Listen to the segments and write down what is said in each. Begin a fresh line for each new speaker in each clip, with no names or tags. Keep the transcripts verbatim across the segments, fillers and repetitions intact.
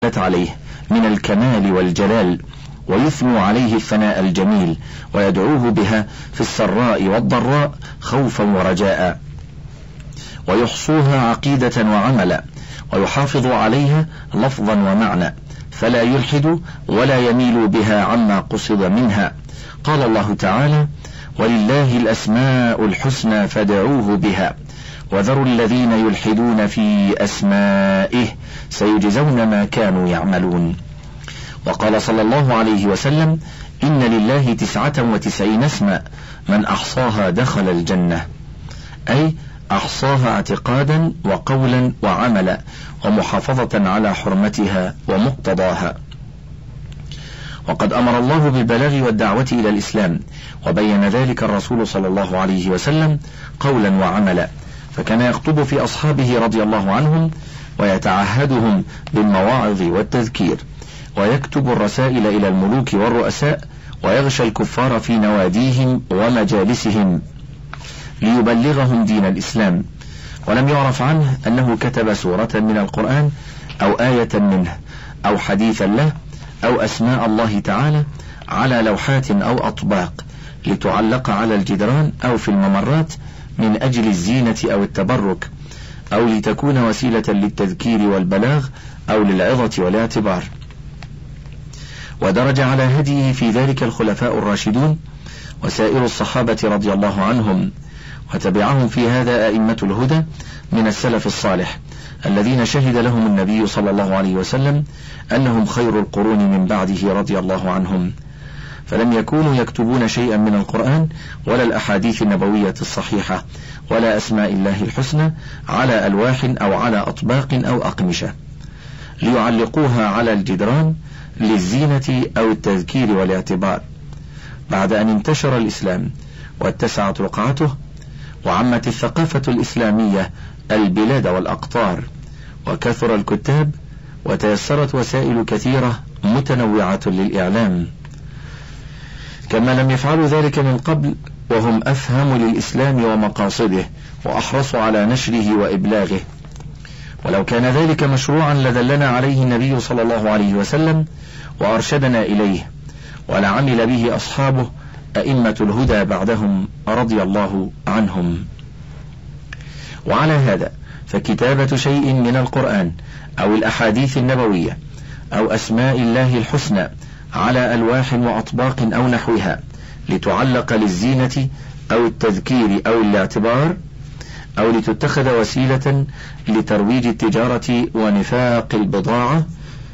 عليه من الكمال والجلال، ويثنوا عليه الثناء الجميل، ويدعوه بها في السراء والضراء خوفا ورجاء، ويحصوها عقيدة وعملا، ويحافظ عليها لفظا ومعنى، فلا يلحد ولا يميل بها عما قصد منها. قال الله تعالى: ولله الأسماء الحسنى فادعوه بها وذروا الذين يلحدون في أسمائه سيجزون ما كانوا يعملون. وقال صلى الله عليه وسلم: إن لله تسعة وتسعين اسما من أحصاها دخل الجنة، أي أحصاها اعتقادا وقولا وعملا، ومحافظة على حرمتها ومقتضاها. وقد أمر الله بالبلاغ والدعوة إلى الإسلام، وبين ذلك الرسول صلى الله عليه وسلم قولا وعملا، فكان يخطب في أصحابه رضي الله عنهم ويتعهدهم بالمواعظ والتذكير، ويكتب الرسائل إلى الملوك والرؤساء، ويغشى الكفار في نواديهم ومجالسهم ليبلغهم دين الإسلام. ولم يعرف عنه أنه كتب سورة من القرآن أو آية منه أو حديثا له أو أسماء الله تعالى على لوحات أو أطباق لتعلق على الجدران أو في الممرات من أجل الزينة أو التبرك، أو لتكون وسيلة للتذكير والبلاغ أو للعظة والاعتبار. ودرج على هديه في ذلك الخلفاء الراشدون وسائر الصحابة رضي الله عنهم، وتبعهم في هذا أئمة الهدى من السلف الصالح الذين شهد لهم النبي صلى الله عليه وسلم أنهم خير القرون من بعده رضي الله عنهم، فلم يكونوا يكتبون شيئا من القرآن ولا الأحاديث النبوية الصحيحة ولا أسماء الله الحسنى على ألواح أو على أطباق أو أقمشة ليعلقوها على الجدران للزينة أو التذكير والاعتبار. بعد أن انتشر الإسلام واتسعت رقعته وعمت الثقافة الإسلامية البلاد والأقطار، وكثر الكتاب، وتيسرت وسائل كثيرة متنوعة للإعلام، كما لم يفعلوا ذلك من قبل، وهم أفهم للإسلام ومقاصده وأحرصوا على نشره وإبلاغه. ولو كان ذلك مشروعا لدلنا عليه النبي صلى الله عليه وسلم وأرشدنا إليه، ولعمل به أصحابه أئمة الهدى بعدهم رضي الله عنهم. وعلى هذا فكتابة شيء من القرآن أو الأحاديث النبوية أو أسماء الله الحسنى على ألواح وأطباق أو نحوها لتعلق للزينة أو التذكير أو الاعتبار، أو لتتخذ وسيلة لترويج التجارة ونفاق البضاعة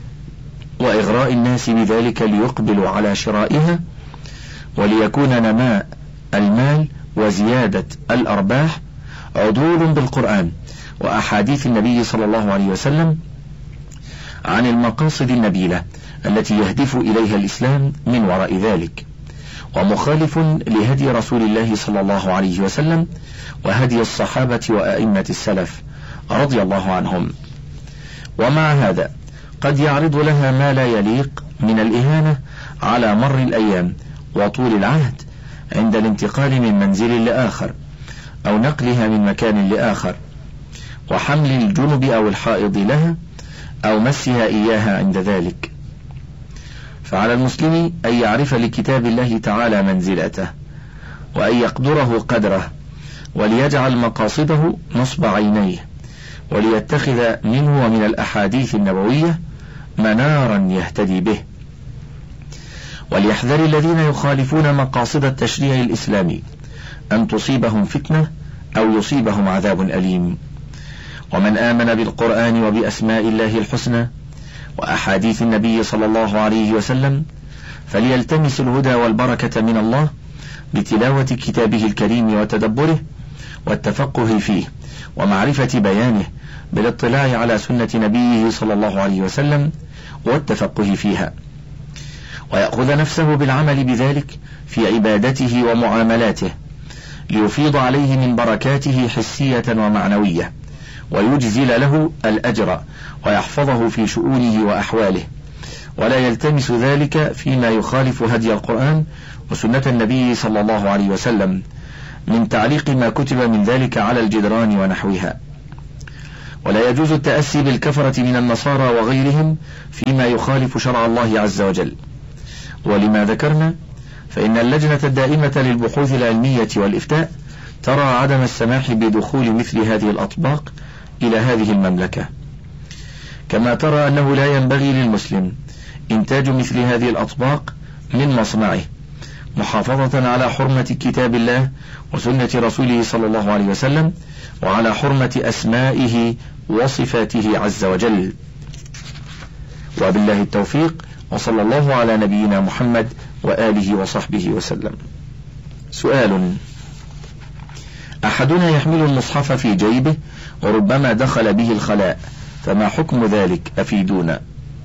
وإغراء الناس بذلك ليقبلوا على شرائها، وليكون نماء المال وزيادة الأرباح، عدول بالقرآن وأحاديث النبي صلى الله عليه وسلم عن المقاصد النبيلة التي يهدف إليها الإسلام من وراء ذلك، ومخالف لهدي رسول الله صلى الله عليه وسلم وهدي الصحابة وأئمة السلف رضي الله عنهم. ومع هذا قد يعرض لها ما لا يليق من الإهانة على مر الأيام وطول العهد عند الانتقال من منزل لآخر، أو نقلها من مكان لآخر، وحمل الجنب أو الحائض لها، أو مسها إياها عند ذلك. فعلى المسلم أن يعرف لكتاب الله تعالى منزلته، وأن يقدره قدره، وليجعل مقاصده نصب عينيه، وليتخذ منه ومن الأحاديث النبوية منارا يهتدي به. وليحذر الذين يخالفون مقاصد التشريع الإسلامي أن تصيبهم فتنة أو يصيبهم عذاب أليم. ومن آمن بالقرآن وبأسماء الله الحسنى وأحاديث النبي صلى الله عليه وسلم فليلتمس الهدى والبركة من الله بتلاوة كتابه الكريم وتدبره والتفقه فيه ومعرفة بيانه بالاطلاع على سنة نبيه صلى الله عليه وسلم والتفقه فيها، ويأخذ نفسه بالعمل بذلك في عبادته ومعاملاته ليفيض عليه من بركاته حسية ومعنوية، ويجزل له الأجر ويحفظه في شؤونه وأحواله، ولا يلتمس ذلك فيما يخالف هدي القرآن وسنة النبي صلى الله عليه وسلم من تعليق ما كتب من ذلك على الجدران ونحوها. ولا يجوز التأسي بالكفرة من النصارى وغيرهم فيما يخالف شرع الله عز وجل. ولما ذكرنا فإن اللجنة الدائمة للبحوث العلمية والإفتاء ترى عدم السماح بدخول مثل هذه الأطباق إلى هذه المملكة، كما ترى أنه لا ينبغي للمسلم إنتاج مثل هذه الأطباق من مصنعه، محافظة على حرمة كتاب الله وسنة رسوله صلى الله عليه وسلم، وعلى حرمة أسمائه وصفاته عز وجل. وبالله التوفيق، وصلى الله على نبينا محمد وآله وصحبه وسلم. سؤال: أحدنا يحمل المصحف في جيبه وربما دخل به الخلاء، فما حكم ذلك؟ أفيدونا.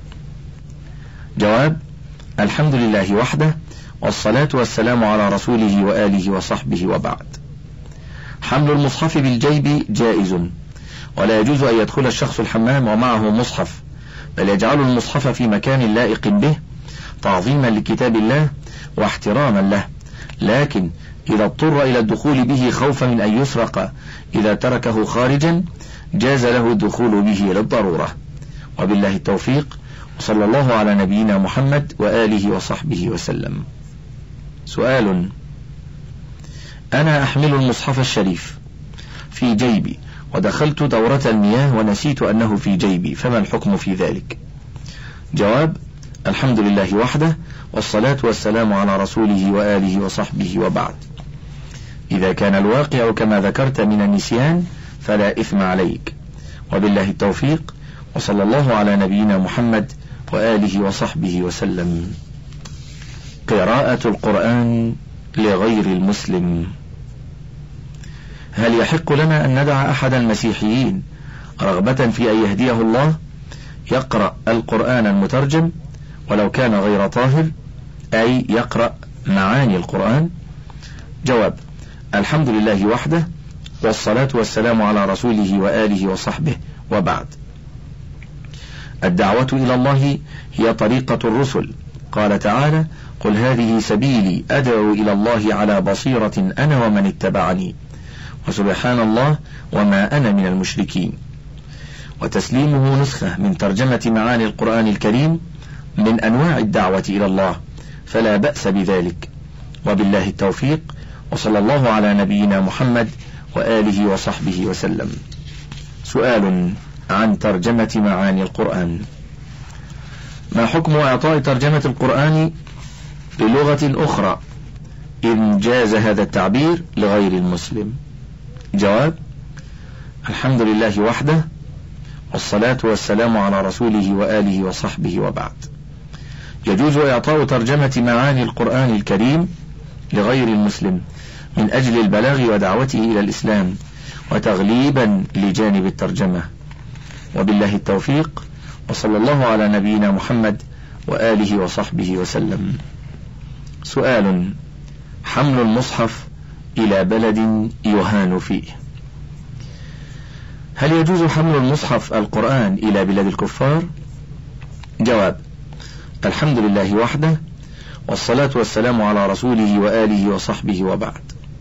جواب: الحمد لله وحده، والصلاة والسلام على رسوله وآله وصحبه، وبعد. حمل المصحف بالجيب جائز، ولا يجوز أن يدخل الشخص الحمام ومعه مصحف، بل يجعل المصحف في مكان لائق به تعظيما لكتاب الله واحتراما له، لكن إذا اضطر إلى الدخول به خوفا من أن يسرق إذا تركه خارجا جاز له الدخول به للضرورة. وبالله التوفيق، وصلى الله على نبينا محمد وآله وصحبه وسلم. سؤال: أنا أحمل المصحف الشريف في جيبي ودخلت دورة المياه ونسيت أنه في جيبي، فما الحكم في ذلك؟ جواب: الحمد لله وحده، والصلاة والسلام على رسوله وآله وصحبه، وبعد. إذا كان الواقع كما ذكرت من النسيان فلا إثم عليك. وبالله التوفيق، وصلى الله على نبينا محمد وآله وصحبه وسلم. قراءة القرآن لغير المسلم. هل يحق لنا أن ندع أحد المسيحيين رغبة في أن يهديه الله يقرأ القرآن المترجم ولو كان غير طاهر، أي يقرأ معاني القرآن؟ جواب: الحمد لله وحده، والصلاة والسلام على رسوله وآله وصحبه، وبعد. الدعوة إلى الله هي طريقة الرسل، قال تعالى: قل هذه سبيلي أدعو إلى الله على بصيرة أنا ومن اتبعني، وسبحان الله وما أنا من المشركين. وتسليمه نسخة من ترجمة معاني القرآن الكريم من أنواع الدعوة إلى الله، فلا بأس بذلك. وبالله التوفيق، وصلى الله على نبينا محمد وآله وصحبه وسلم. سؤال عن ترجمة معاني القرآن: ما حكم إعطاء ترجمة القرآن بلغة أخرى إن جاز هذا التعبير لغير المسلم؟ جواب: الحمد لله وحده، والصلاة والسلام على رسوله وآله وصحبه، وبعد. يجوز إعطاء ترجمة معاني القرآن الكريم لغير المسلم من أجل البلاغ ودعوته إلى الإسلام وتغليبا لجانب الترجمة. وبالله التوفيق، وصلى الله على نبينا محمد وآله وصحبه وسلم. سؤال: حمل المصحف إلى بلد يهان فيه، هل يجوز حمل المصحف القرآن إلى بلاد الكفار؟ جواب: الحمد لله وحده، والصلاة والسلام على رسوله وآله وصحبه، وبعد.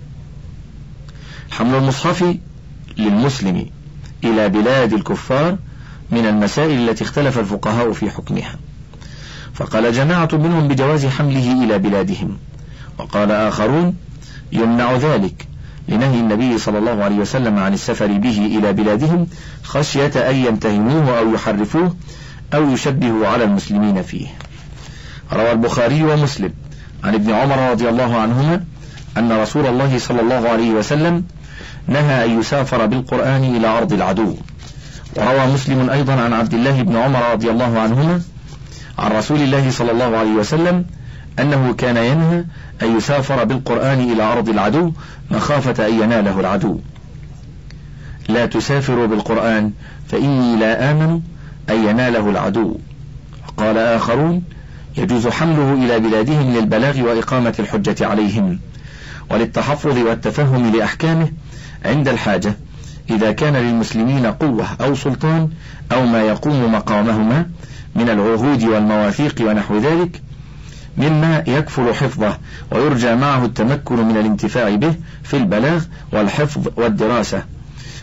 حمل المصحف للمسلم إلى بلاد الكفار من المسائل التي اختلف الفقهاء في حكمها، فقال جماعة منهم بجواز حمله إلى بلادهم، وقال آخرون يمنع ذلك لنهي النبي صلى الله عليه وسلم عن السفر به إلى بلادهم خشية أن يمتهنوه أو يحرفوه أو يشبهوا على المسلمين فيه. روى البخاري ومسلم عن ابن عمر رضي الله عنهما أن رسول الله صلى الله عليه وسلم نهى أن يسافر بالقرآن إلى أرض العدو. وروى مسلم أيضا عن عبد الله بن عمر رضي الله عنهما عن رسول الله صلى الله عليه وسلم أنه كان ينهى أن يسافر بالقرآن إلى أرض العدو مخافة أن يناله العدو. لا تسافروا بالقرآن فإني لا آمن أن يناله العدو. قال آخرون يجوز حمله إلى بلادهم للبلاغ وإقامة الحجة عليهم وللتحفظ والتفهم لأحكامه عند الحاجة، إذا كان للمسلمين قوة أو سلطان أو ما يقوم مقامهما من العهود والمواثيق ونحو ذلك، مما يكفل حفظه ويرجى معه التمكن من الانتفاع به في البلاغ والحفظ والدراسة،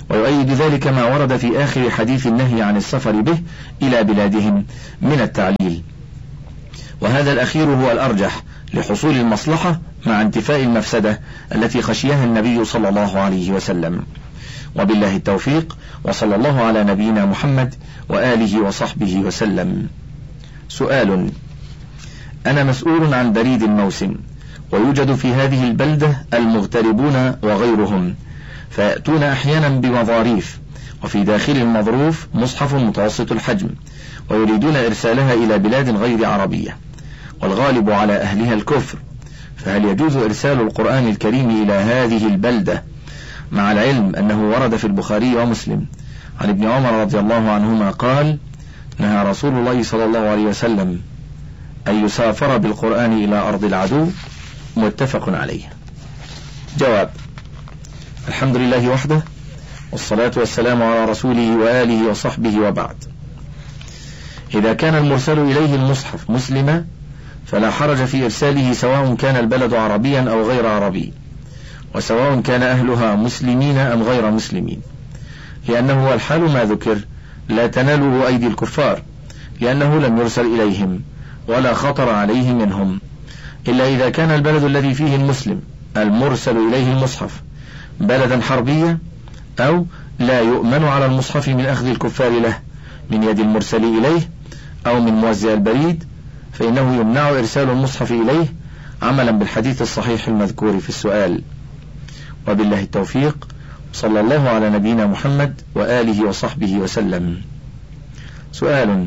ويؤيد ذلك ما ورد في آخر حديث النهي عن السفر به إلى بلادهم من التعليل، وهذا الأخير هو الأرجح لحصول المصلحة مع انتفاء المفسدة التي خشيها النبي صلى الله عليه وسلم. وبالله التوفيق، وصلى الله على نبينا محمد وآله وصحبه وسلم. سؤال: أنا مسؤول عن بريد الموسم، ويوجد في هذه البلدة المغتربون وغيرهم، فيأتون أحيانا بمظاريف، وفي داخل المظروف مصحف متوسط الحجم، ويريدون إرسالها إلى بلاد غير عربية، والغالب على أهلها الكفر، فهل يجوز إرسال القرآن الكريم إلى هذه البلدة، مع العلم أنه ورد في البخاري ومسلم عن ابن عمر رضي الله عنهما قال: نهى رسول الله صلى الله عليه وسلم أن يسافر بالقرآن إلى أرض العدو، متفق عليه. جواب: الحمد لله وحده، والصلاة والسلام على رسوله وآله وصحبه، وبعد. إذا كان المرسل إليه المصحف مسلما فلا حرج في إرساله، سواء كان البلد عربيا أو غير عربي، وسواء كان أهلها مسلمين أم غير مسلمين، لأنه الحال ما ذكر لا تناله أيدي الكفار، لأنه لم يرسل إليهم ولا خطر عليه منهم، إلا إذا كان البلد الذي فيه المسلم المرسل إليه المصحف بلدا حربيا، أو لا يؤمن على المصحف من أخذ الكفار له من يد المرسل إليه أو من موزع البريد، فإنه يمنع إرسال المصحف إليه عملا بالحديث الصحيح المذكور في السؤال. وبالله التوفيق، صلى الله على نبينا محمد وآله وصحبه وسلم. سؤال: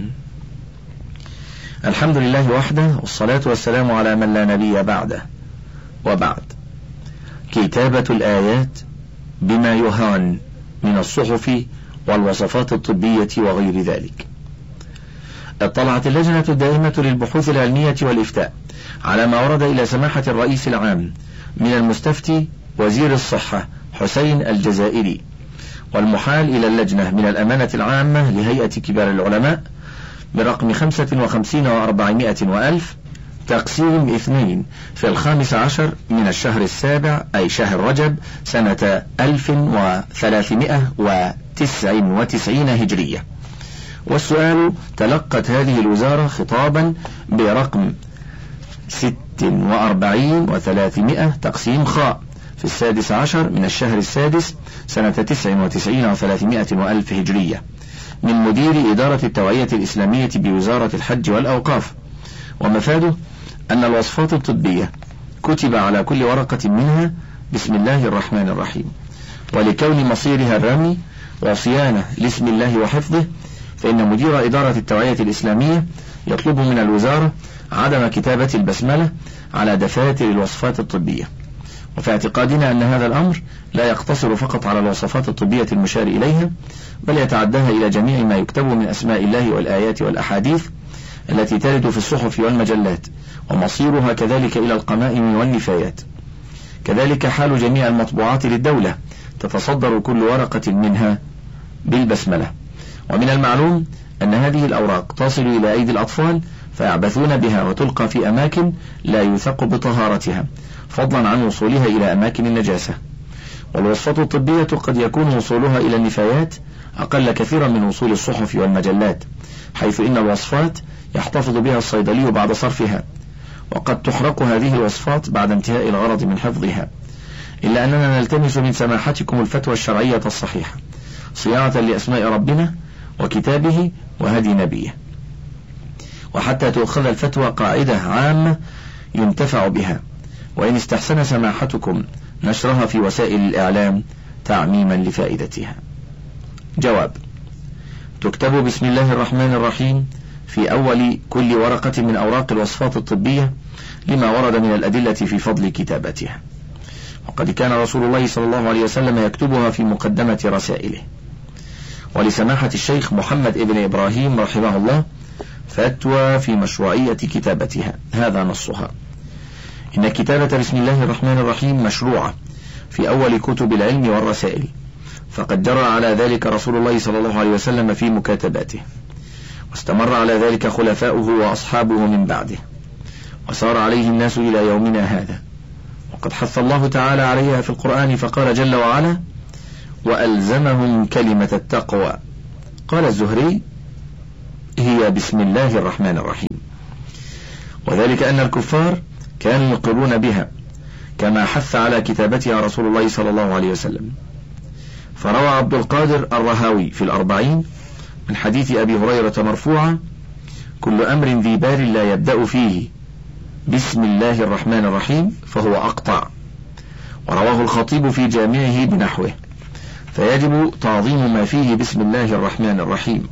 الحمد لله وحده، والصلاة والسلام على من لا نبي بعده، وبعد. كتابة الآيات بما يهان من الصحف والوصفات الطبية وغير ذلك. اطلعت اللجنة الدائمة للبحوث العلمية والإفتاء على ما ورد إلى سماحة الرئيس العام من المستفتي وزير الصحة حسين الجزائري، والمحال إلى اللجنة من الأمانة العامة لهيئة كبار العلماء برقم خمسة وخمسين وأربعمائة وألف، تقسيم اثنين في الخامس عشر من الشهر السابع، أي شهر رجب، سنة ألف وثلاثمائة وتسع وتسعين هجرية. والسؤال: تلقت هذه الوزارة خطابا برقم ست وأربعين وثلاثمائة تقسيم خاء في السادس عشر من الشهر السادس سنة تسع وتسعين وثلاثمائة وألف هجرية من مدير إدارة التوعية الإسلامية بوزارة الحج والأوقاف، ومفاده أن الوصفات الطبية كتب على كل ورقة منها بسم الله الرحمن الرحيم، ولكون مصيرها الرمي وصيانة لاسم الله وحفظه، فإن مدير إدارة التوعية الإسلامية يطلب من الوزارة عدم كتابة البسملة على دفاتر الوصفات الطبية. وفي اعتقادنا أن هذا الأمر لا يقتصر فقط على الوصفات الطبية المشار إليها، بل يتعداها إلى جميع ما يكتب من أسماء الله والآيات والأحاديث التي ترد في الصحف والمجلات، ومصيرها كذلك إلى القمائم والنفايات. كذلك حال جميع المطبوعات للدولة، تتصدر كل ورقة منها بالبسملة. ومن المعلوم أن هذه الأوراق تصل إلى أيدي الأطفال فيعبثون بها وتلقى في أماكن لا يثق بطهارتها، فضلا عن وصولها إلى أماكن النجاسة. والوصفات الطبية قد يكون وصولها إلى النفايات أقل كثيرا من وصول الصحف والمجلات، حيث إن الوصفات يحتفظ بها الصيدلي بعد صرفها، وقد تحرق هذه الوصفات بعد انتهاء الغرض من حفظها. إلا أننا نلتمس من سماحتكم الفتوى الشرعية الصحيحة صيانة لأسماء ربنا وكتابه وهدي نبيه، وحتى تؤخذ الفتوى قاعدة عامة ينتفع بها، وإن استحسن سماحتكم نشرها في وسائل الإعلام تعميما لفائدتها. جواب: تكتب بسم الله الرحمن الرحيم في أول كل ورقة من أوراق الوصفات الطبية لما ورد من الأدلة في فضل كتابتها، وقد كان رسول الله صلى الله عليه وسلم يكتبها في مقدمة رسائله. ولسماحة الشيخ محمد ابن إبراهيم رحمه الله فتوى في مشروعية كتابتها، هذا نصها: إن كتابة بسم الله الرحمن الرحيم مشروعة في أول كتب العلم والرسائل، فقد جرى على ذلك رسول الله صلى الله عليه وسلم في مكاتباته، واستمر على ذلك خلفاؤه وأصحابه من بعده، وسار عليه الناس إلى يومنا هذا. وقد حث الله تعالى عليها في القرآن فقال جل وعلا: وألزمهم كلمة التقوى. قال الزهري: هي بسم الله الرحمن الرحيم. وذلك أن الكفار كانوا يقرون بها كما حث على كتابتها رسول الله صلى الله عليه وسلم. فروى عبد القادر الرهاوي في الأربعين من حديث أبي هريرة مرفوعا: كل أمر ذي بال لا يبدأ فيه بسم الله الرحمن الرحيم فهو أقطع. ورواه الخطيب في جامعه بنحوه. فيجب تعظيم ما فيه بسم الله الرحمن الرحيم،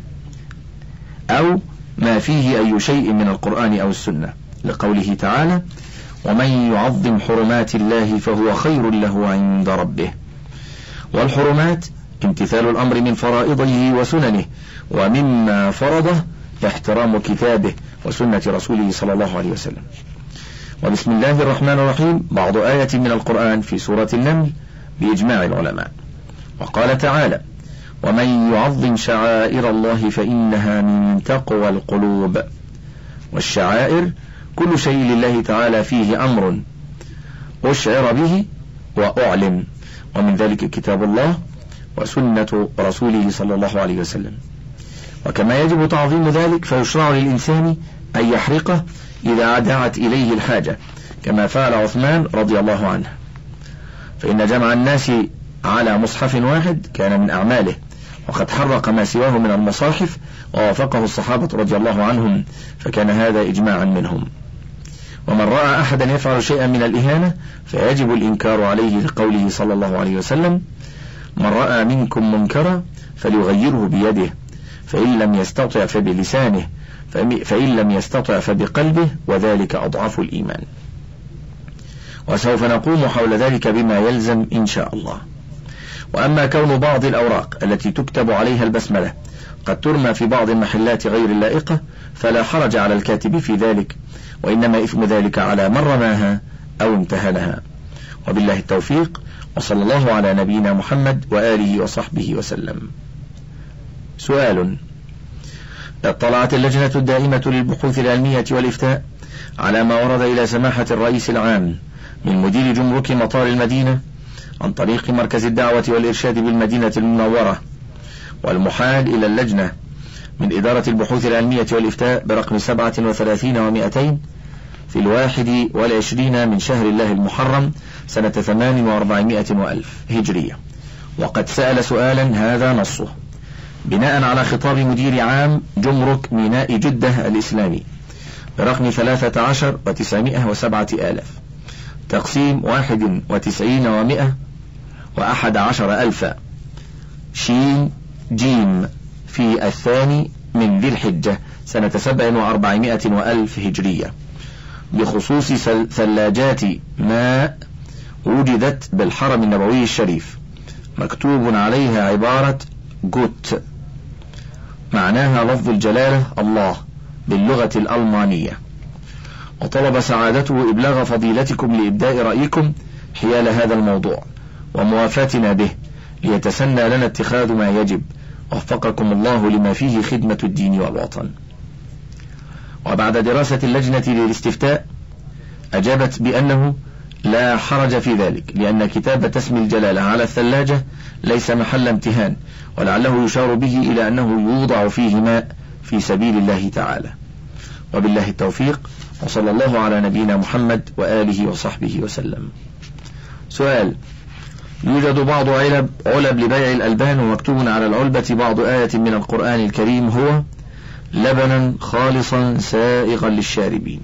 أو ما فيه أي شيء من القرآن أو السنة، لقوله تعالى: ومن يعظم حرمات الله فهو خير له عند ربه. والحرمات امتثال الأمر من فرائضه وسننه، ومما فرضه احترام كتابه وسنة رسوله صلى الله عليه وسلم. وبسم الله الرحمن الرحيم بعض آية من القرآن في سورة النمل بإجماع العلماء. وقال تعالى: ومن يعظم شعائر الله فإنها من تقوى القلوب. والشعائر كل شيء لله تعالى فيه أمر أشعر به وأعلن، ومن ذلك كتاب الله وسنة رسوله صلى الله عليه وسلم. وكما يجب تعظيم ذلك فيشرع للإنسان أن يحرقه إذا دعت إليه الحاجة، كما فعل عثمان رضي الله عنه، فإن جمع الناس على مصحف واحد كان من أعماله، وقد حرق ما سواه من المصاحف ووافقه الصحابة رضي الله عنهم، فكان هذا إجماعا منهم. ومن رأى أحدا يفعل شيئا من الإهانة فيجب الإنكار عليه، لقوله صلى الله عليه وسلم: من رأى منكم منكرا فليغيره بيده، فإن لم يستطع فبلسانه، فإن لم يستطع فبقلبه، وذلك أضعف الإيمان. وسوف نقوم حول ذلك بما يلزم إن شاء الله. وأما كون بعض الأوراق التي تكتب عليها البسملة قد ترمى في بعض المحلات غير اللائقة فلا حرج على الكاتب في ذلك، وإنما إثم ذلك على من رماها أو امتهنها. وبالله التوفيق، وصلى الله على نبينا محمد وآله وصحبه وسلم. سؤال: اطلعت اللجنة الدائمة للبحوث العلمية والإفتاء على ما ورد إلى سماحة الرئيس العام من مدير جمرك مطار المدينة عن طريق مركز الدعوة والإرشاد بالمدينة المنورة، والمحال إلى اللجنة من إدارة البحوث العلمية والإفتاء برقم سبعة وثلاثين ومائتين في الواحد والعشرين من شهر الله المحرم سنة ثمان وأربعمائة وألف هجرية. وقد سأل سؤالا هذا نصه بناء على خطاب مدير عام جمرك ميناء جدة الإسلامي برقم ثلاثة عشر وتسعمائة وسبعة آلاف تقسيم واحد وتسعين ومائة وأحد عشر ألفا شين جيم في الثاني من ذي الحجة سنة سبع وأربعمائة وألف هجرية، بخصوص ثلاجات ماء وجدت بالحرم النبوي الشريف مكتوب عليها عبارة جوت معناها لفظ الجلالة الله باللغة الألمانية، وطلب سعادته إبلاغ فضيلتكم لإبداء رأيكم حيال هذا الموضوع وموافاتنا به ليتسنى لنا اتخاذ ما يجب، وفقكم الله لما فيه خدمة الدين والوطن. وبعد دراسة اللجنة للاستفتاء أجابت بأنه لا حرج في ذلك، لأن كتابة اسم الجلالة على الثلاجة ليس محل امتهان، ولعله يشار به إلى أنه يوضع فيه ماء في سبيل الله تعالى. وبالله التوفيق، وصلى الله على نبينا محمد وآله وصحبه وسلم. سؤال: يوجد بعض علب, علب لبيع الألبان ومكتوب على العلبة بعض آية من القرآن الكريم هو لبنا خالصا سائغا للشاربين،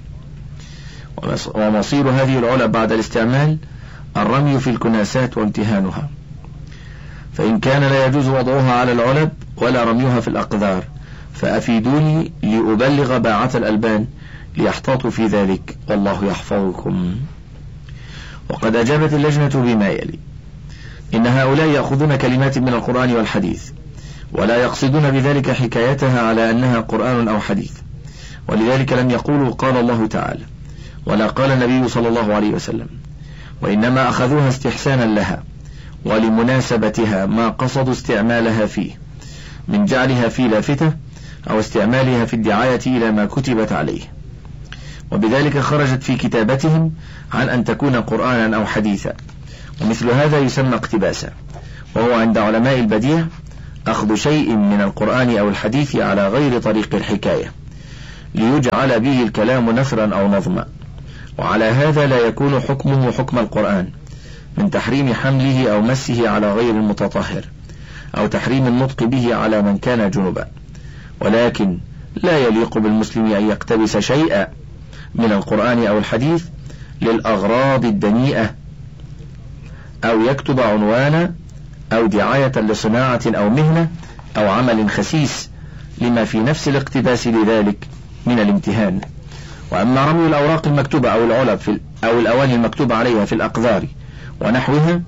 ومصير هذه العلب بعد الاستعمال الرمي في الكناسات وامتهانها، فإن كان لا يجوز وضعها على العلب ولا رميها في الأقذار فأفيدوني لأبلغ باعة الألبان ليحتاطوا في ذلك، والله يحفظكم. وقد أجابت اللجنة بما يلي: إن هؤلاء يأخذون كلمات من القرآن والحديث ولا يقصدون بذلك حكايتها على أنها قرآن أو حديث، ولذلك لم يقولوا قال الله تعالى ولا قال النبي صلى الله عليه وسلم، وإنما أخذوها استحسانا لها ولمناسبتها ما قصدوا استعمالها فيه من جعلها في لافتة أو استعمالها في الدعاية إلى ما كتبت عليه، وبذلك خرجت في كتابتهم عن أن تكون قرآنا أو حديثا، ومثل هذا يسمى اقتباسا، وهو عند علماء البديع أخذ شيء من القرآن أو الحديث على غير طريق الحكاية ليجعل به الكلام نثرا أو نظما، وعلى هذا لا يكون حكمه حكم القرآن من تحريم حمله أو مسه على غير المتطهر، أو تحريم النطق به على من كان جنبا، ولكن لا يليق بالمسلم أن يقتبس شيئا من القرآن أو الحديث للأغراض الدنيئة، أو يكتب عنوانا أو دعاية لصناعة أو مهنة أو عمل خسيس لما في نفس الاقتباس لذلك من الامتهان. وأما رمي الأوراق المكتوبة أو العلب في أو الأواني المكتوبة عليها في الأقذار ونحوها،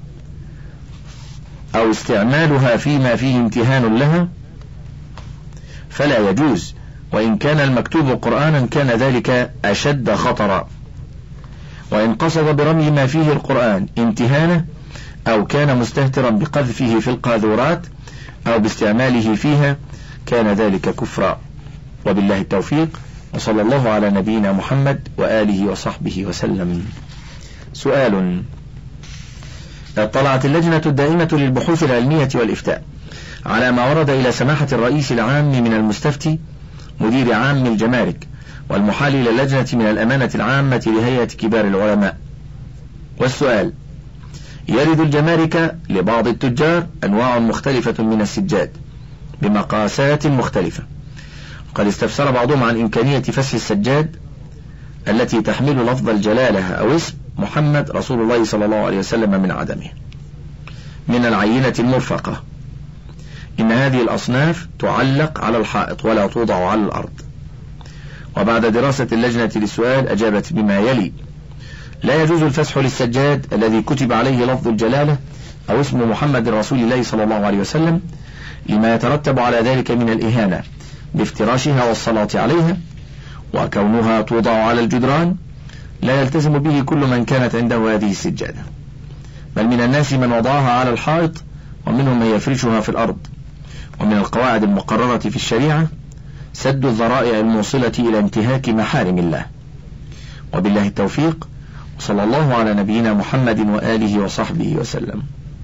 أو استعمالها فيما فيه امتهان لها، فلا يجوز، وإن كان المكتوب قرآنا كان ذلك أشد خطرا. وإن قصد برمي ما فيه القرآن امتهانه، أو كان مستهترا بقذفه في القاذورات أو باستعماله فيها، كان ذلك كفرا. وبالله التوفيق، وصلى الله على نبينا محمد وآله وصحبه وسلم. سؤال: اطلعت اللجنة الدائمة للبحوث العلمية والإفتاء على ما ورد إلى سماحة الرئيس العام من المستفتي مدير عام الجمارك والمحال إلى اللجنة من الأمانة العامة لهيئة كبار العلماء. والسؤال: يرد الجمارك لبعض التجار أنواع مختلفة من السجاد بمقاسات مختلفة، قد استفسر بعضهم عن إمكانية فسح السجاد التي تحمل لفظ الجلالة أو اسم محمد رسول الله صلى الله عليه وسلم من عدمه من العينة المرفقة. إن هذه الأصناف تعلق على الحائط ولا توضع على الأرض. وبعد دراسة اللجنة للسؤال أجابت بما يلي: لا يجوز الفسح للسجاد الذي كتب عليه لفظ الجلالة أو اسم محمد رسول الله صلى الله عليه وسلم، لما يترتب على ذلك من الإهانة بافتراشها والصلاة عليها، وكونها توضع على الجدران لا يلتزم به كل من كانت عنده هذه السجادة، بل من الناس من وضعها على الحائط، ومنهم من يفرشها في الأرض. ومن القواعد المقررة في الشريعة سد الذرائع الموصلة إلى انتهاك محارم الله. وبالله التوفيق، وصلى الله على نبينا محمد وآله وصحبه وسلم.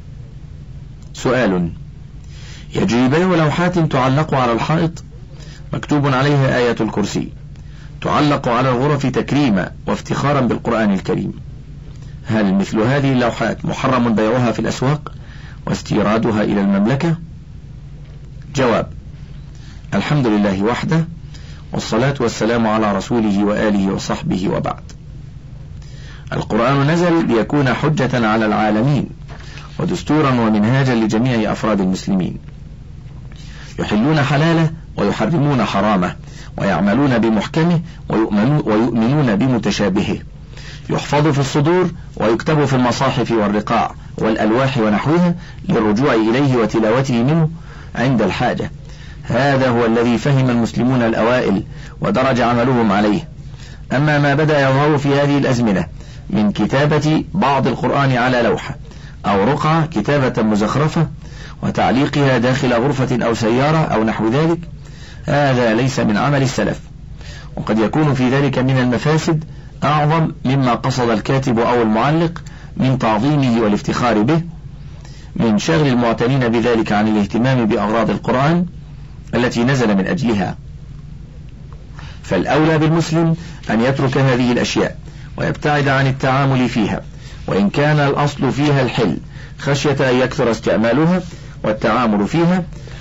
سؤال: يجري بيع لوحات تعلق على الحائط مكتوب عليها آية الكرسي، تعلق على الغرف تكريما وافتخارا بالقرآن الكريم، هل مثل هذه اللوحات محرم بيعها في الأسواق واستيرادها إلى المملكة؟ جواب: الحمد لله وحده، والصلاة والسلام على رسوله وآله وصحبه، وبعد. القرآن نزل ليكون حجة على العالمين ودستورا ومنهاجا لجميع أفراد المسلمين، يحلون حلاله ويحرمون حرامه، ويعملون بمحكمه ويؤمنون بمتشابهه، يحفظ في الصدور ويكتب في المصاحف والرقاع والألواح ونحوها للرجوع إليه وتلاوته منه عند الحاجة. هذا هو الذي فهم المسلمون الأوائل ودرج عملهم عليه. أما ما بدأ يظهر في هذه الأزمنة من كتابة بعض القرآن على لوحة أو رقعة كتابة مزخرفة وتعليقها داخل غرفة أو سيارة أو نحو ذلك، هذا ليس من عمل السلف، وقد يكون في ذلك من المفاسد أعظم مما قصد الكاتب أو المعلق من تعظيمه والافتخار به، من شغل المعتنين بذلك عن الاهتمام بأغراض القرآن التي نزل من أجلها. فالأولى بالمسلم أن يترك هذه الأشياء ويبتعد عن التعامل فيها، وإن كان الأصل فيها الحل خشية أن يكثر استعمالها والتعامل فيها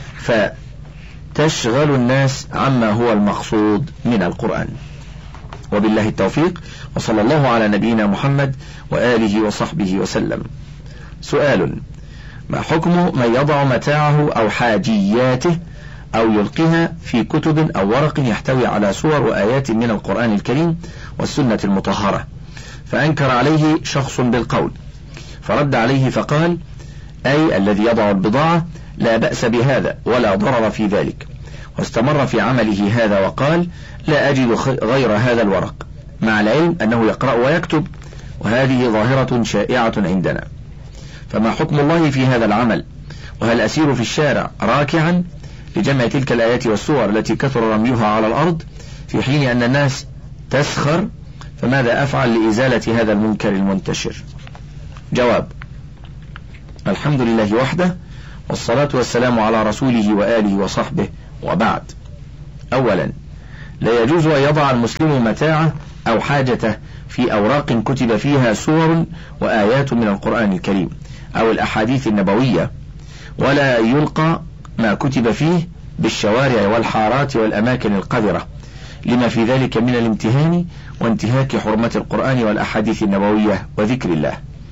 فتشغل الناس عما هو المقصود من القرآن. وبالله التوفيق، وصلى الله على نبينا محمد وآله وصحبه وسلم. سؤال: ما حكم من يضع متاعه أو حاجياته أو يلقيها في كتب أو ورق يحتوي على صور وآيات من القرآن الكريم والسنة المطهرة، فأنكر عليه شخص بالقول، فرد عليه فقال: أي الذي يضع البضاعة لا بأس بهذا ولا ضرر في ذلك، واستمر في عمله هذا وقال: لا أجد غير هذا الورق، مع العلم أنه يقرأ ويكتب، وهذه ظاهرة شائعة عندنا. فما حكم الله في هذا العمل؟ وهل أسير في الشارع راكعا لجمع تلك الآيات والسور التي كثر رميها على الأرض في حين أن الناس تسخر؟ فماذا أفعل لإزالة هذا المنكر المنتشر؟ جواب: الحمد لله وحده، والصلاة والسلام على رسوله وآله وصحبه وبعد. أولا، لا يجوز أن يضع المسلم متاعه أو حاجته في أوراق كتب فيها سور وآيات من القرآن الكريم أو الأحاديث النبوية، ولا يلقى ما كتب فيه بالشوارع والحارات والأماكن القذرة، لما في ذلك من الامتهان وانتهاك حرمة القرآن والأحاديث النبوية وذكر الله.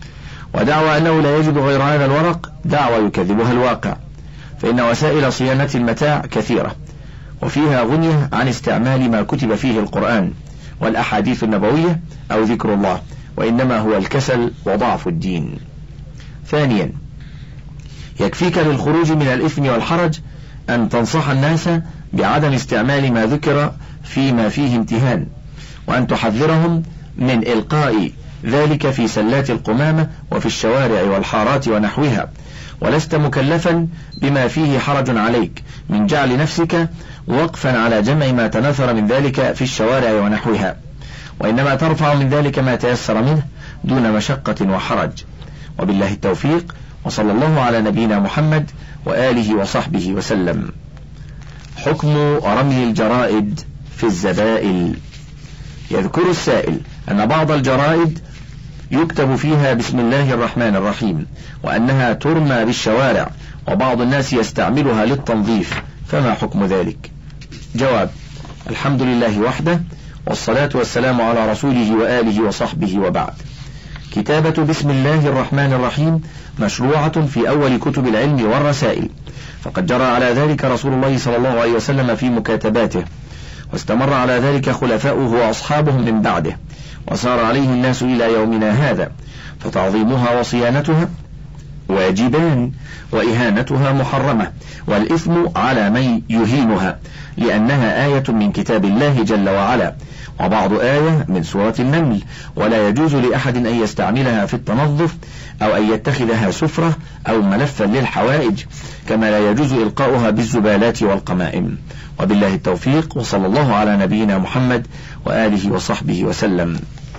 ودعوى أنه لا يجب غير هذا الورق دعوى يكذبها الواقع، فإن وسائل صيانة المتاع كثيرة وفيها غنية عن استعمال ما كتب فيه القرآن والأحاديث النبوية أو ذكر الله، وإنما هو الكسل وضعف الدين. ثانيا، يكفيك للخروج من الإثم والحرج أن تنصح الناس بعدم استعمال ما ذكر فيما فيه امتهان، وأن تحذرهم من إلقاء ذلك في سلات القمامة وفي الشوارع والحارات ونحوها، ولست مكلفا بما فيه حرج عليك من جعل نفسك وقفا على جمع ما تناثر من ذلك في الشوارع ونحوها، وإنما ترفع من ذلك ما تيسر منه دون مشقة وحرج. وبالله التوفيق، وصلى الله على نبينا محمد وآله وصحبه وسلم. حكم رمي الجرائد في الزبائل. يذكر السائل أن بعض الجرائد يكتب فيها بسم الله الرحمن الرحيم، وأنها ترمى بالشوارع، وبعض الناس يستعملها للتنظيف، فما حكم ذلك؟ جواب: الحمد لله وحده، والصلاة والسلام على رسوله وآله وصحبه وبعد. كتابة بسم الله الرحمن الرحيم مشروعة في أول كتب العلم والرسائل، فقد جرى على ذلك رسول الله صلى الله عليه وسلم في مكاتباته، واستمر على ذلك خلفاؤه وأصحابه من بعده، وسار عليه الناس إلى يومنا هذا، فتعظيمها وصيانتها واجبان، وإهانتها محرمة، والإثم على من يهينها، لأنها آية من كتاب الله جل وعلا، وبعض آية من سورة النمل، ولا يجوز لأحد أن يستعملها في التنظف أو أن يتخذها سفرة أو ملفا للحوائج، كما لا يجوز إلقاؤها بالزبالات والقمائم. وبالله التوفيق، وصلى الله على نبينا محمد وآله وصحبه وسلم.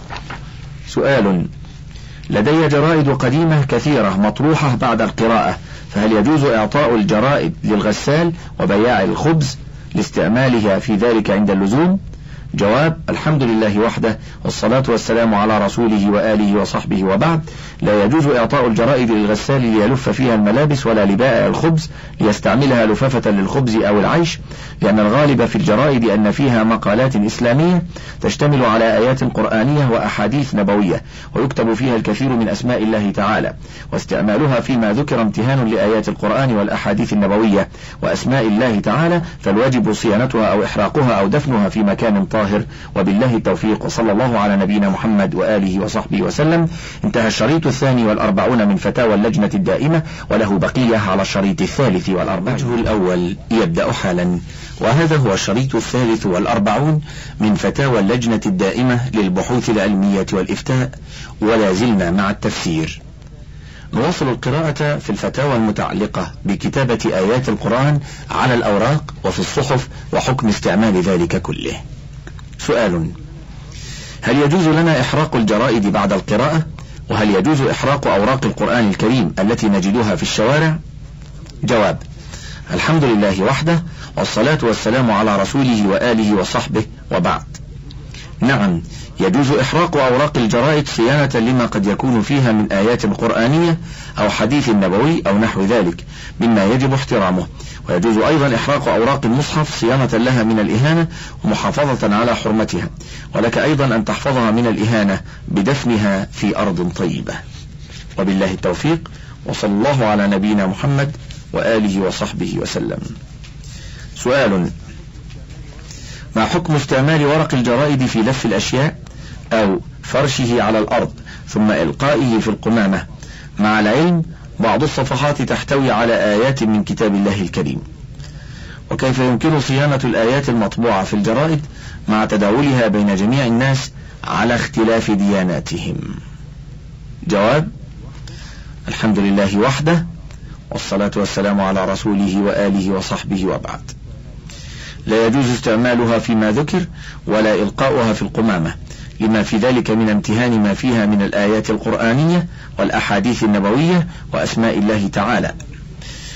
سؤال: لدي جرائد قديمة كثيرة مطروحة بعد القراءة، فهل يجوز إعطاء الجرائد للغسال وبياع الخبز لاستعمالها في ذلك عند اللزوم؟ جواب: الحمد لله وحده، والصلاة والسلام على رسوله وآله وصحبه وبعد. لا يجوز إعطاء الجرائد للغسال ليلف فيها الملابس، ولا لبائع الخبز ليستعملها لفافة للخبز أو العيش، لأن الغالب في الجرائد أن فيها مقالات إسلامية تشتمل على آيات قرآنية وأحاديث نبوية، ويكتب فيها الكثير من أسماء الله تعالى، واستعمالها فيما ذكر امتهان لآيات القرآن والأحاديث النبوية وأسماء الله تعالى، فالواجب صيانتها أو إحراقها أو دفنها في مكان طاهر. وبالله التوفيق، وصلى الله على نبينا محمد وآله وصحبه وسلم. انتهى الشريط الثاني والأربعون من فتاوى اللجنة الدائمة، وله بقية على الشريط الثالث والأربعون. الوجه الأول يبدأ حالا، وهذا هو الشريط الثالث والأربعون من فتاوى اللجنة الدائمة للبحوث العلمية والإفتاء، ولا زلنا مع التفسير. نواصل القراءة في الفتاوى المتعلقة بكتابة آيات القرآن على الأوراق وفي الصحف، وحكم استعمال ذلك كله. سؤال: هل يجوز لنا إحراق الجرائد بعد القراءة؟ وهل يجوز إحراق أوراق القرآن الكريم التي نجدها في الشوارع؟ جواب: الحمد لله وحده، والصلاة والسلام على رسوله وآله وصحبه وبعد. نعم، يجوز إحراق أوراق الجرائد صيانة لما قد يكون فيها من آيات قرآنية أو حديث نبوي أو نحو ذلك مما يجب احترامه، ويجوز أيضا إحراق أوراق المصحف صيانة لها من الإهانة ومحافظة على حرمتها، ولك أيضا أن تحفظها من الإهانة بدفنها في أرض طيبة. وبالله التوفيق، وصلى الله على نبينا محمد وآله وصحبه وسلم. سؤال: ما حكم استعمال ورق الجرائد في لف الأشياء أو فرشه على الأرض ثم إلقائه في القمامة، مع العلم بعض الصفحات تحتوي على آيات من كتاب الله الكريم؟ وكيف يمكن صيانة الآيات المطبوعة في الجرائد مع تداولها بين جميع الناس على اختلاف دياناتهم؟ جواب: الحمد لله وحده، والصلاة والسلام على رسوله وآله وصحبه وبعد. لا يجوز استعمالها فيما ذكر، ولا إلقاؤها في القمامة، لما في ذلك من امتهان ما فيها من الآيات القرآنية والأحاديث النبوية وأسماء الله تعالى.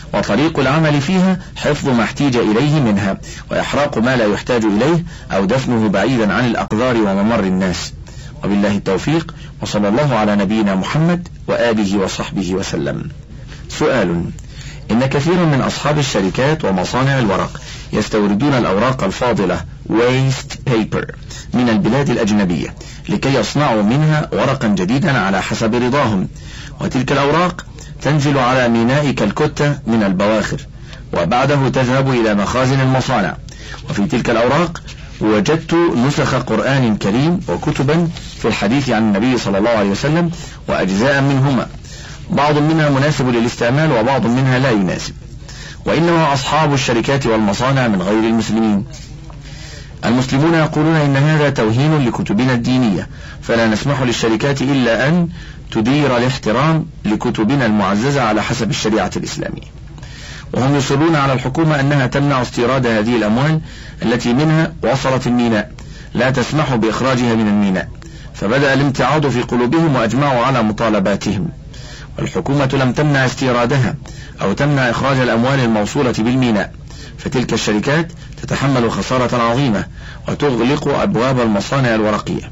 وطريق العمل فيها حفظ ما احتيج إليه منها، وإحراق ما لا يحتاج إليه أو دفنه بعيدا عن الأقدار وممر الناس. وبالله التوفيق، وصلى الله على نبينا محمد وآله وصحبه وسلم. سؤال: إن كثيرا من أصحاب الشركات ومصانع الورق يستوردون الأوراق الفاضلة waste paper من البلاد الأجنبية لكي يصنعوا منها ورقا جديدا على حسب رضاهم، وتلك الأوراق تنزل على ميناء كالكوتا من البواخر، وبعده تذهب إلى مخازن المصانع. وفي تلك الأوراق وجدت نسخ قرآن كريم وكتبا في الحديث عن النبي صلى الله عليه وسلم وأجزاء منهما، بعض منها مناسب للاستعمال وبعض منها لا يناسب، وإنما أصحاب الشركات والمصانع من غير المسلمين. المسلمون يقولون إن هذا توهين لكتبنا الدينية، فلا نسمح للشركات إلا أن تدير الاحترام لكتبنا المعززة على حسب الشريعة الإسلامية، وهم يصرون على الحكومة أنها تمنع استيراد هذه الأموال التي منها وصلت الميناء، لا تسمح بإخراجها من الميناء، فبدأ الامتعاض في قلوبهم وأجمعوا على مطالباتهم، والحكومة لم تمنع استيرادها أو تمنع إخراج الأموال الموصولة بالميناء، فتلك الشركات تتحمل خسارة عظيمة وتغلق أبواب المصانع الورقية.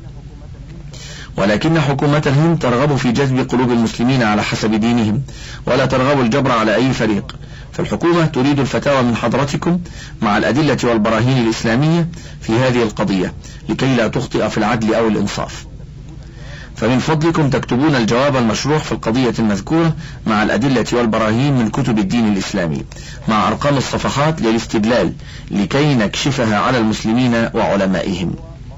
ولكن حكومة الهند ترغب في جذب قلوب المسلمين على حسب دينهم، ولا ترغب الجبر على أي فريق، فالحكومة تريد الفتاوى من حضرتكم مع الأدلة والبراهين الإسلامية في هذه القضية لكي لا تخطئ في العدل أو الإنصاف. فمن فضلكم تكتبون الجواب المشروح في القضية المذكورة مع الأدلة والبراهين من كتب الدين الإسلامي مع أرقام الصفحات للاستدلال لكي نكشفها على المسلمين وعلمائهم.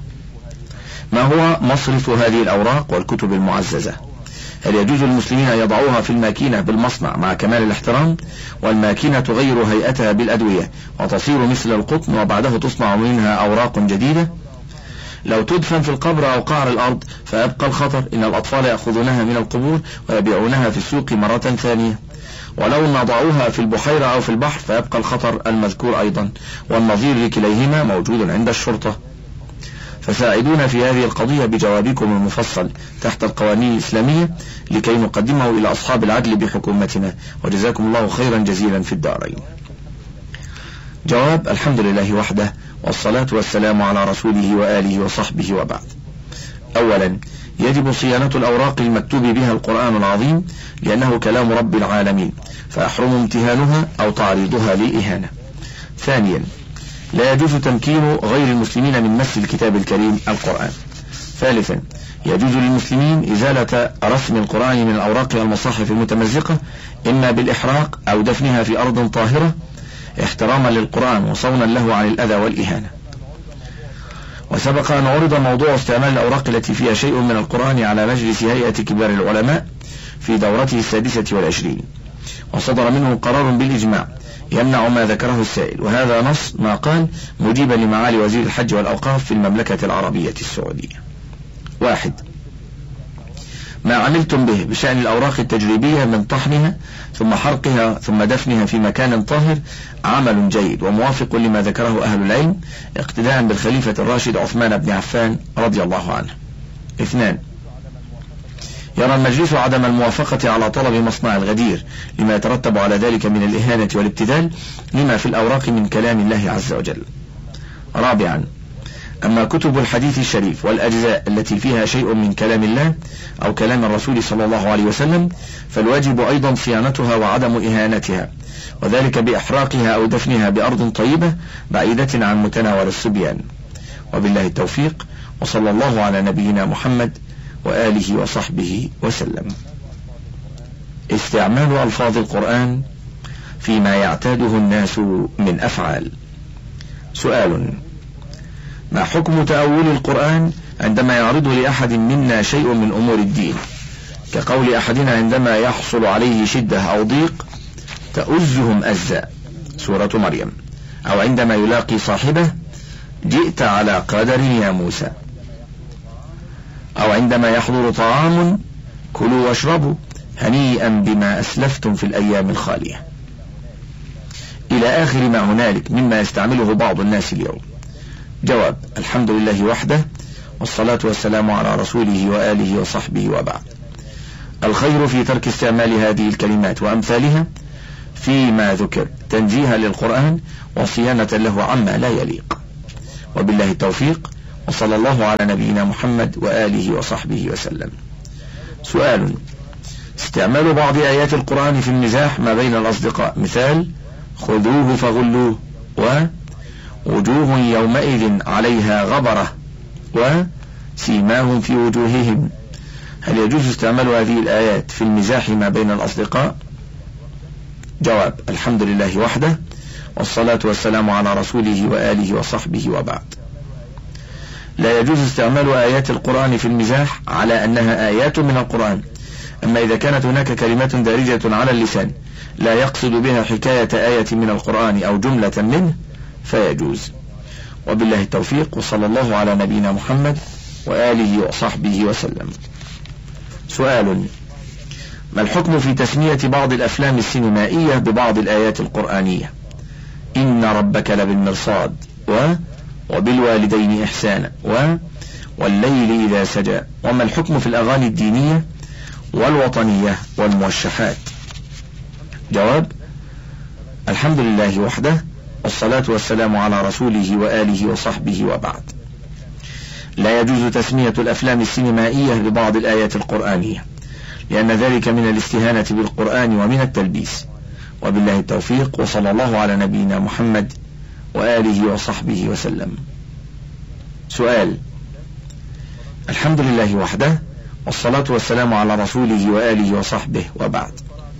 ما هو مصرف هذه الأوراق والكتب المعززة؟ هل يجوز للمسلمين أن يضعوها في الماكينة بالمصنع مع كمال الاحترام، والماكينة تغير هيئتها بالأدوية وتصير مثل القطن وبعده تصنع منها أوراق جديدة؟ لو تدفن في القبر أو قعر الأرض فيبقى الخطر إن الأطفال يأخذونها من القبور ويبيعونها في السوق مرة ثانية، ولو نضعوها في البحيرة أو في البحر فيبقى الخطر المذكور أيضا، والنظير لكليهما موجود عند الشرطة. فساعدونا في هذه القضية بجوابكم المفصل تحت القوانين الإسلامية لكي نقدمه إلى أصحاب العدل بحكومتنا، وجزاكم الله خيرا جزيلا في الدارين. جواب: الحمد لله وحده، والصلاة والسلام على رسوله وآله وصحبه، وبعد. أولا، يجب صيانة الأوراق المكتوب بها القرآن العظيم لأنه كلام رب العالمين، فيحرم امتهانها أو تعريضها للإهانة. ثانيا، لا يجوز تمكين غير المسلمين من مس الكتاب الكريم القرآن. ثالثا، يجوز للمسلمين إزالة رسم القرآن من الأوراق والمصاحف المتمزقة إما بالإحراق أو دفنها في أرض طاهرة احتراما للقرآن وصونا له عن الأذى والإهانة. وسبق أن عرض موضوع استعمال الأوراق التي فيها شيء من القرآن على مجلس هيئة كبار العلماء في دورته السادسة والعشرين، وصدر منه قرار بالإجماع يمنع ما ذكره السائل، وهذا نص ما قال مجيبا لمعالي وزير الحج والأوقاف في المملكة العربية السعودية. واحد، ما عملتم به بشأن الأوراق التجريبية من طحنها ثم حرقها ثم دفنها في مكان طاهر عمل جيد وموافق لما ذكره أهل العلم اقتداء بالخليفة الراشد عثمان بن عفان رضي الله عنه. اثنان، يرى المجلس عدم الموافقة على طلب مصنع الغدير لما يترتب على ذلك من الإهانة والابتذال لما في الأوراق من كلام الله عز وجل. رابعا، أما كتب الحديث الشريف والأجزاء التي فيها شيء من كلام الله أو كلام الرسول صلى الله عليه وسلم فالواجب أيضا صيانتها وعدم إهانتها، وذلك بإحراقها أو دفنها بأرض طيبة بعيدة عن متناول الصبيان. وبالله التوفيق، وصلى الله على نبينا محمد وآله وصحبه وسلم. استعمال ألفاظ القرآن فيما يعتاده الناس من أفعال. سؤال: ما حكم تأويل القرآن عندما يعرض لأحد منا شيء من أمور الدين، كقول أحدنا عندما يحصل عليه شدة أو ضيق تؤزهم أزا سورة مريم، أو عندما يلاقي صاحبه جئت على قدر يا موسى، أو عندما يحضر طعام كلوا واشربوا هنيئا بما أسلفتم في الأيام الخالية، إلى آخر ما هنالك مما يستعمله بعض الناس اليوم. جواب: الحمد لله وحده، والصلاة والسلام على رسوله وآله وصحبه، وبعد. الخير في ترك استعمال هذه الكلمات وأمثالها فيما ذكر تنزيها للقرآن وصيانة له عما لا يليق. وبالله التوفيق، وصلى الله على نبينا محمد وآله وصحبه وسلم. سؤال: استعمال بعض آيات القرآن في المزاح ما بين الأصدقاء، مثال: خذوه فغلوه، ووجوه يومئذ عليها غبرة، وسيماهم في وجوههم. هل يجوز استعمال هذه الآيات في المزاح ما بين الأصدقاء؟ جواب: الحمد لله وحده، والصلاة والسلام على رسوله وآله وصحبه، وبعد. لا يجوز استعمال آيات القرآن في المزاح على أنها آيات من القرآن، أما إذا كانت هناك كلمات دارجة على اللسان لا يقصد بها حكاية آية من القرآن أو جملة منه فيجوز. وبالله التوفيق، وصلى الله على نبينا محمد وآله وصحبه وسلم. سؤال: ما الحكم في تسمية بعض الأفلام السينمائية ببعض الآيات القرآنية؟ إن ربك لبالمرصاد، و وبالوالدين إحسانا، و والليل إذا سجى. وما الحكم في الأغاني الدينية والوطنية والموشحات؟ جواب: الحمد لله وحده، والصلاة والسلام على رسوله وآله وصحبه، وبعد. لا يجوز تسمية الأفلام السينمائية ببعض الآيات القرآنية، لأن ذلك من الاستهانة بالقرآن ومن التلبيس. وبالله التوفيق، وصلى الله على نبينا محمد وآله وصحبه وسلم. سؤال: الحمد لله وحده، والصلاة والسلام على رسوله وآله وصحبه، وبعد.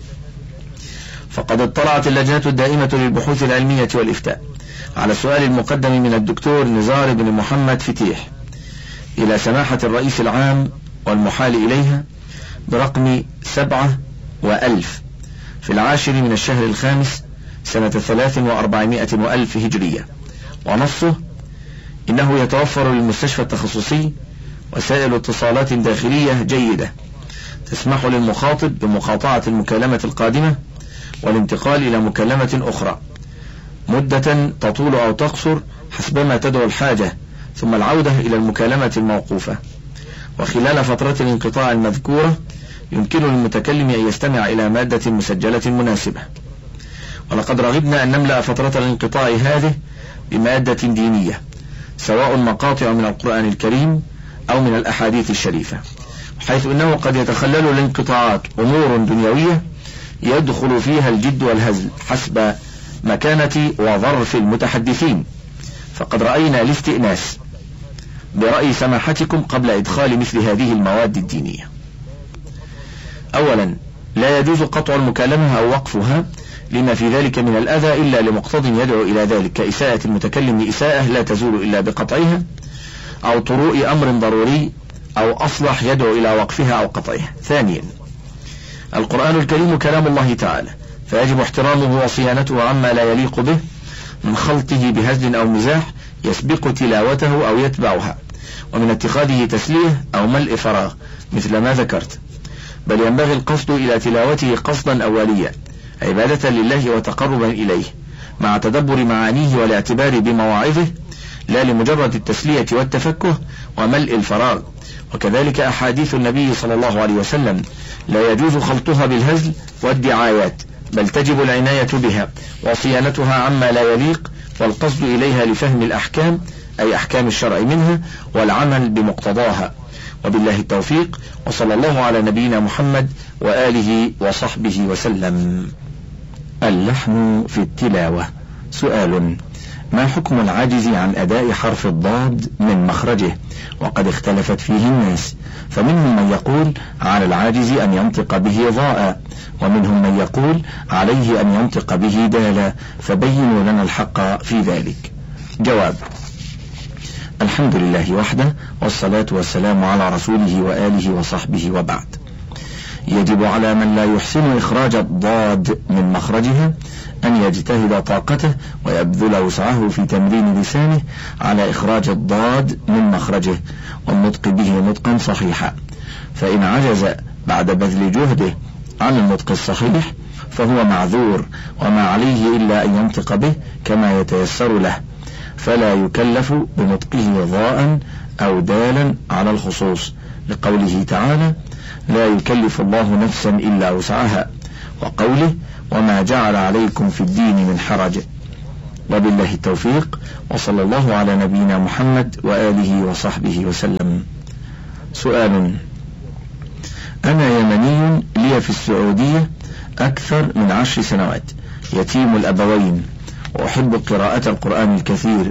فقد اطلعت اللجنة الدائمة للبحوث العلمية والإفتاء على السؤال المقدم من الدكتور نزار بن محمد فتيح إلى سماحة الرئيس العام والمحال إليها برقم سبعة وألف في العاشر من الشهر الخامس سنة ثلاث وأربعمائة وألف هجرية، ونصه: إنه يتوفر للمستشفى التخصصي وسائل اتصالات داخلية جيدة تسمح للمخاطب بمقاطعة المكالمة القادمة والانتقال إلى مكالمة أخرى مدة تطول أو تقصر حسبما تدعو الحاجة، ثم العودة إلى المكالمة الموقوفة. وخلال فترة الانقطاع المذكورة يمكن للمتكلم أن يستمع إلى مادة مسجلة مناسبة. ولقد رغبنا أن نملأ فترة الانقطاع هذه بمادة دينية، سواء مقاطع من القرآن الكريم أو من الأحاديث الشريفة، حيث أنه قد يتخلل الانقطاعات أمور دنيوية يدخل فيها الجد والهزل حسب مكانة وظرف المتحدثين. فقد رأينا الاستئناس برأي سماحتكم قبل إدخال مثل هذه المواد الدينية. أولا، لا يجوز قطع المكالمة أو وقفها لما في ذلك من الأذى إلا لمقتض يدعو إلى ذلك، كإساءة المتكلم إساءة لا تزول إلا بقطعها، أو طروء أمر ضروري، أو أصلح يدعو إلى وقفها أو قطعها. ثانيا، القرآن الكريم كلام الله تعالى، فيجب احترامه وصيانته عما لا يليق به من خلطه بهزل أو مزاح يسبق تلاوته أو يتبعها، ومن اتخاذه تسلية أو ملء فراغ مثل ما ذكرت، بل ينبغي القصد إلى تلاوته قصدا أوليا عبادة لله وتقربا إليه مع تدبر معانيه والاعتبار بمواعظه، لا لمجرد التسلية والتفكه وملء الفراغ. وكذلك أحاديث النبي صلى الله عليه وسلم لا يجوز خلطها بالهزل والدعايات، بل تجب العناية بها وصيانتها عما لا يليق، والقصد إليها لفهم الأحكام أي أحكام الشرع منها والعمل بمقتضاها. وبالله التوفيق، وصلى الله على نبينا محمد وآله وصحبه وسلم. اللحن في التلاوة. سؤال: ما حكم العاجز عن أداء حرف الضاد من مخرجه؟ وقد اختلفت فيه الناس، فمنهم من يقول على العاجز أن ينطق به ضاء، ومنهم من يقول عليه أن ينطق به دالا، فبينوا لنا الحق في ذلك. جواب: الحمد لله وحده، والصلاة والسلام على رسوله وآله وصحبه، وبعد. يجب على من لا يحسن إخراج الضاد من مخرجها أن يجتهد طاقته ويبذل وسعه في تمرين لسانه على إخراج الضاد من مخرجه والنطق به نطقا صحيحا، فإن عجز بعد بذل جهده عن النطق الصحيح فهو معذور، وما عليه إلا أن ينطق به كما يتيسر له، فلا يكلف بنطقه ضاء أو دالا على الخصوص، لقوله تعالى: لا يكلف الله نفسا إلا وسعها، وقوله: وما جعل عليكم في الدين من حرج. وبالله التوفيق، وصلى الله على نبينا محمد وآله وصحبه وسلم. سؤال: أنا يمني لي في السعودية أكثر من عشر سنوات، يتيم الأبوين، وأحب قراءة القرآن الكثير،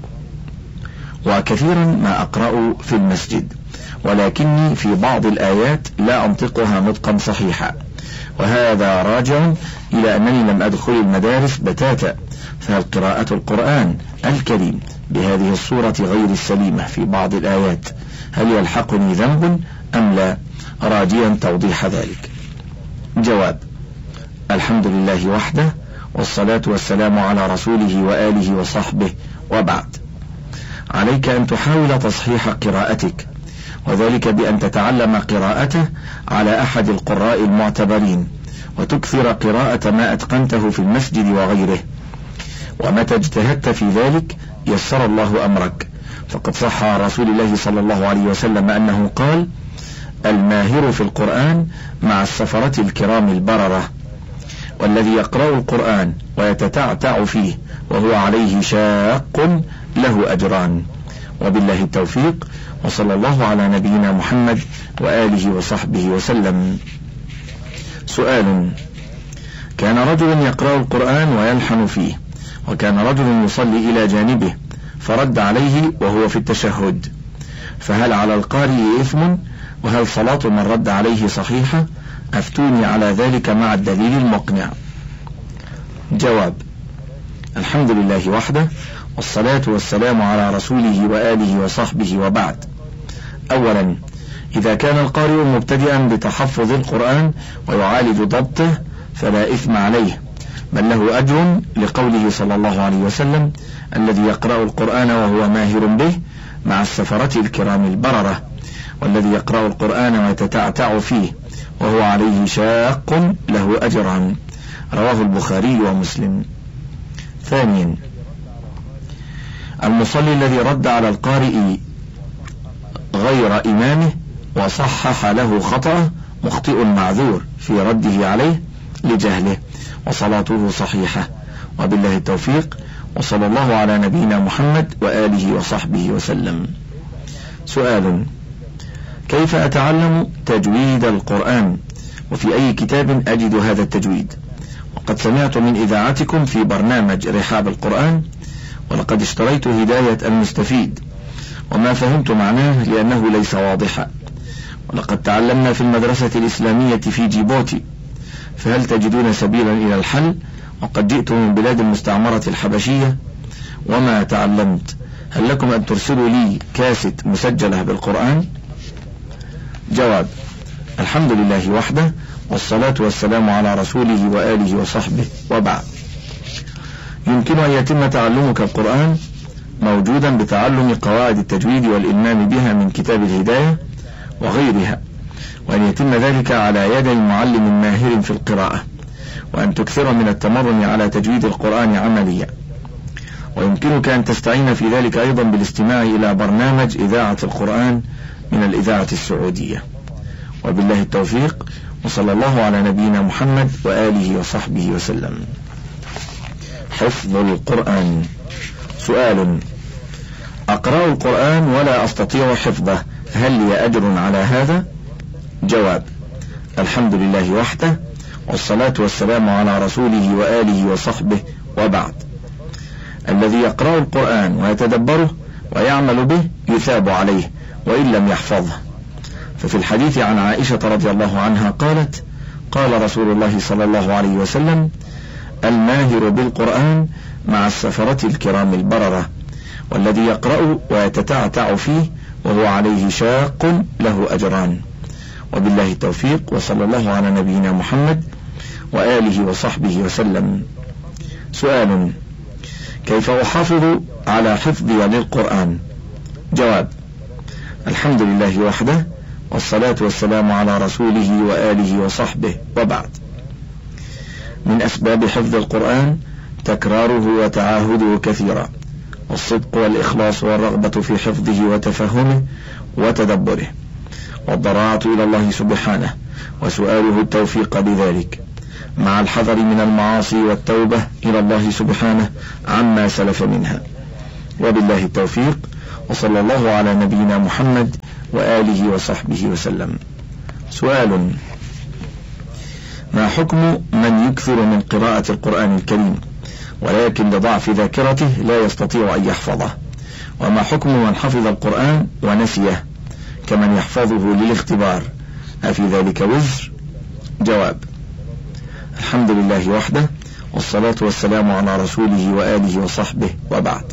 وكثيرا ما أقرأ في المسجد، ولكني في بعض الآيات لا أنطقها نطقا صحيحا، وهذا راجع إلى أنني لم أدخل المدارس بتاتا، فهل قراءة القرآن الكريم بهذه الصورة غير السليمة في بعض الآيات هل يلحقني ذنب أم لا؟ راجيا توضيح ذلك. جواب: الحمد لله وحده، والصلاة والسلام على رسوله وآله وصحبه، وبعد. عليك أن تحاول تصحيح قراءتك، وذلك بأن تتعلم قراءته على أحد القراء المعتبرين، وتكثر قراءة ما أتقنته في المسجد وغيره، ومتى اجتهدت في ذلك يسر الله أمرك، فقد صح عن رسول الله صلى الله عليه وسلم أنه قال: الماهر في القرآن مع السفرة الكرام البررة، والذي يقرأ القرآن ويتتعتع فيه وهو عليه شاق له أجران. وبالله التوفيق، وصلى الله على نبينا محمد وآله وصحبه وسلم. سؤال: كان رجل يقرأ القرآن ويلحن فيه، وكان رجل يصلي إلى جانبه فرد عليه وهو في التشهد، فهل على القارئ إثم؟ وهل صلاة من رد عليه صحيحة؟ أفتوني على ذلك مع الدليل المقنع. جواب: الحمد لله وحده، والصلاة والسلام على رسوله وآله وصحبه، وبعد. أولا، إذا كان القارئ مبتدئا بتحفظ القرآن ويعالج ضبطه فلا إثم عليه، بل له أجر، لقوله صلى الله عليه وسلم: الذي يقرأ القرآن وهو ماهر به مع السفرة الكرام البررة، والذي يقرأ القرآن ويتتعتع فيه وهو عليه شاق له أجران. رواه البخاري ومسلم. ثانيا، المصلي الذي رد على القارئ غير إمامه وصحح له خطأه مخطئ معذور في رده عليه لجهله، وصلاته صحيحة. وبالله التوفيق، وصلى الله على نبينا محمد وآله وصحبه وسلم. سؤال: كيف أتعلم تجويد القرآن، وفي أي كتاب أجد هذا التجويد؟ وقد سمعت من إذاعتكم في برنامج رحاب القرآن، ولقد اشتريت هداية المستفيد، وما فهمت معناه لأنه ليس واضحا، ولقد تعلمنا في المدرسة الإسلامية في جيبوتي، فهل تجدون سبيلا إلى الحل؟ وقد جئت من بلاد المستعمرة الحبشية وما تعلمت، هل لكم أن ترسلوا لي كاسيت مسجلة بالقرآن؟ جواب: الحمد لله وحده، والصلاة والسلام على رسوله وآله وصحبه، وبعد. يمكن أن يتم تعلمك القرآن موجودا بتعلم قواعد التجويد والإلمام بها من كتاب الهداية وغيرها، وأن يتم ذلك على يد معلم ماهر في القراءة، وأن تكثر من التمرن على تجويد القرآن عمليا. ويمكنك أن تستعين في ذلك أيضا بالاستماع إلى برنامج إذاعة القرآن من الإذاعة السعودية. وبالله التوفيق، وصلى الله على نبينا محمد وآله وصحبه وسلم. حفظ القرآن. سؤال: أقرأ القرآن ولا أستطيع حفظه، هل لي أجر على هذا؟ جواب: الحمد لله وحده، والصلاة والسلام على رسوله وآله وصحبه، وبعد. الذي يقرأ القرآن ويتدبره ويعمل به يثاب عليه وإن لم يحفظه، ففي الحديث عن عائشة رضي الله عنها قالت: قال رسول الله صلى الله عليه وسلم: الماهر بالقرآن مع السفرة الكرام البررة، والذي يقرأ ويتتعتع فيه وهو عليه شاق له أجران. وبالله التوفيق، وصلى الله على نبينا محمد وآله وصحبه وسلم. سؤال: كيف أحافظ على حفظي للقرآن؟ جواب: الحمد لله وحده، والصلاة والسلام على رسوله وآله وصحبه، وبعد. من أسباب حفظ القرآن تكراره وتعاهده كثيرا، والصدق والإخلاص والرغبة في حفظه وتفهمه وتدبره، والضراعة إلى الله سبحانه وسؤاله التوفيق بذلك. مع الحذر من المعاصي والتوبة إلى الله سبحانه عما سلف منها. وبالله التوفيق، وصلى الله على نبينا محمد وآله وصحبه وسلم. سؤال: ما حكم من يكثر من قراءة القرآن الكريم ولكن لضعف ذاكرته لا يستطيع أن يحفظه؟ وما حكم من حفظ القرآن ونسيه كمن يحفظه للاختبار، أفي ذلك وزر؟ جواب: الحمد لله وحده، والصلاة والسلام على رسوله وآله وصحبه، وبعد.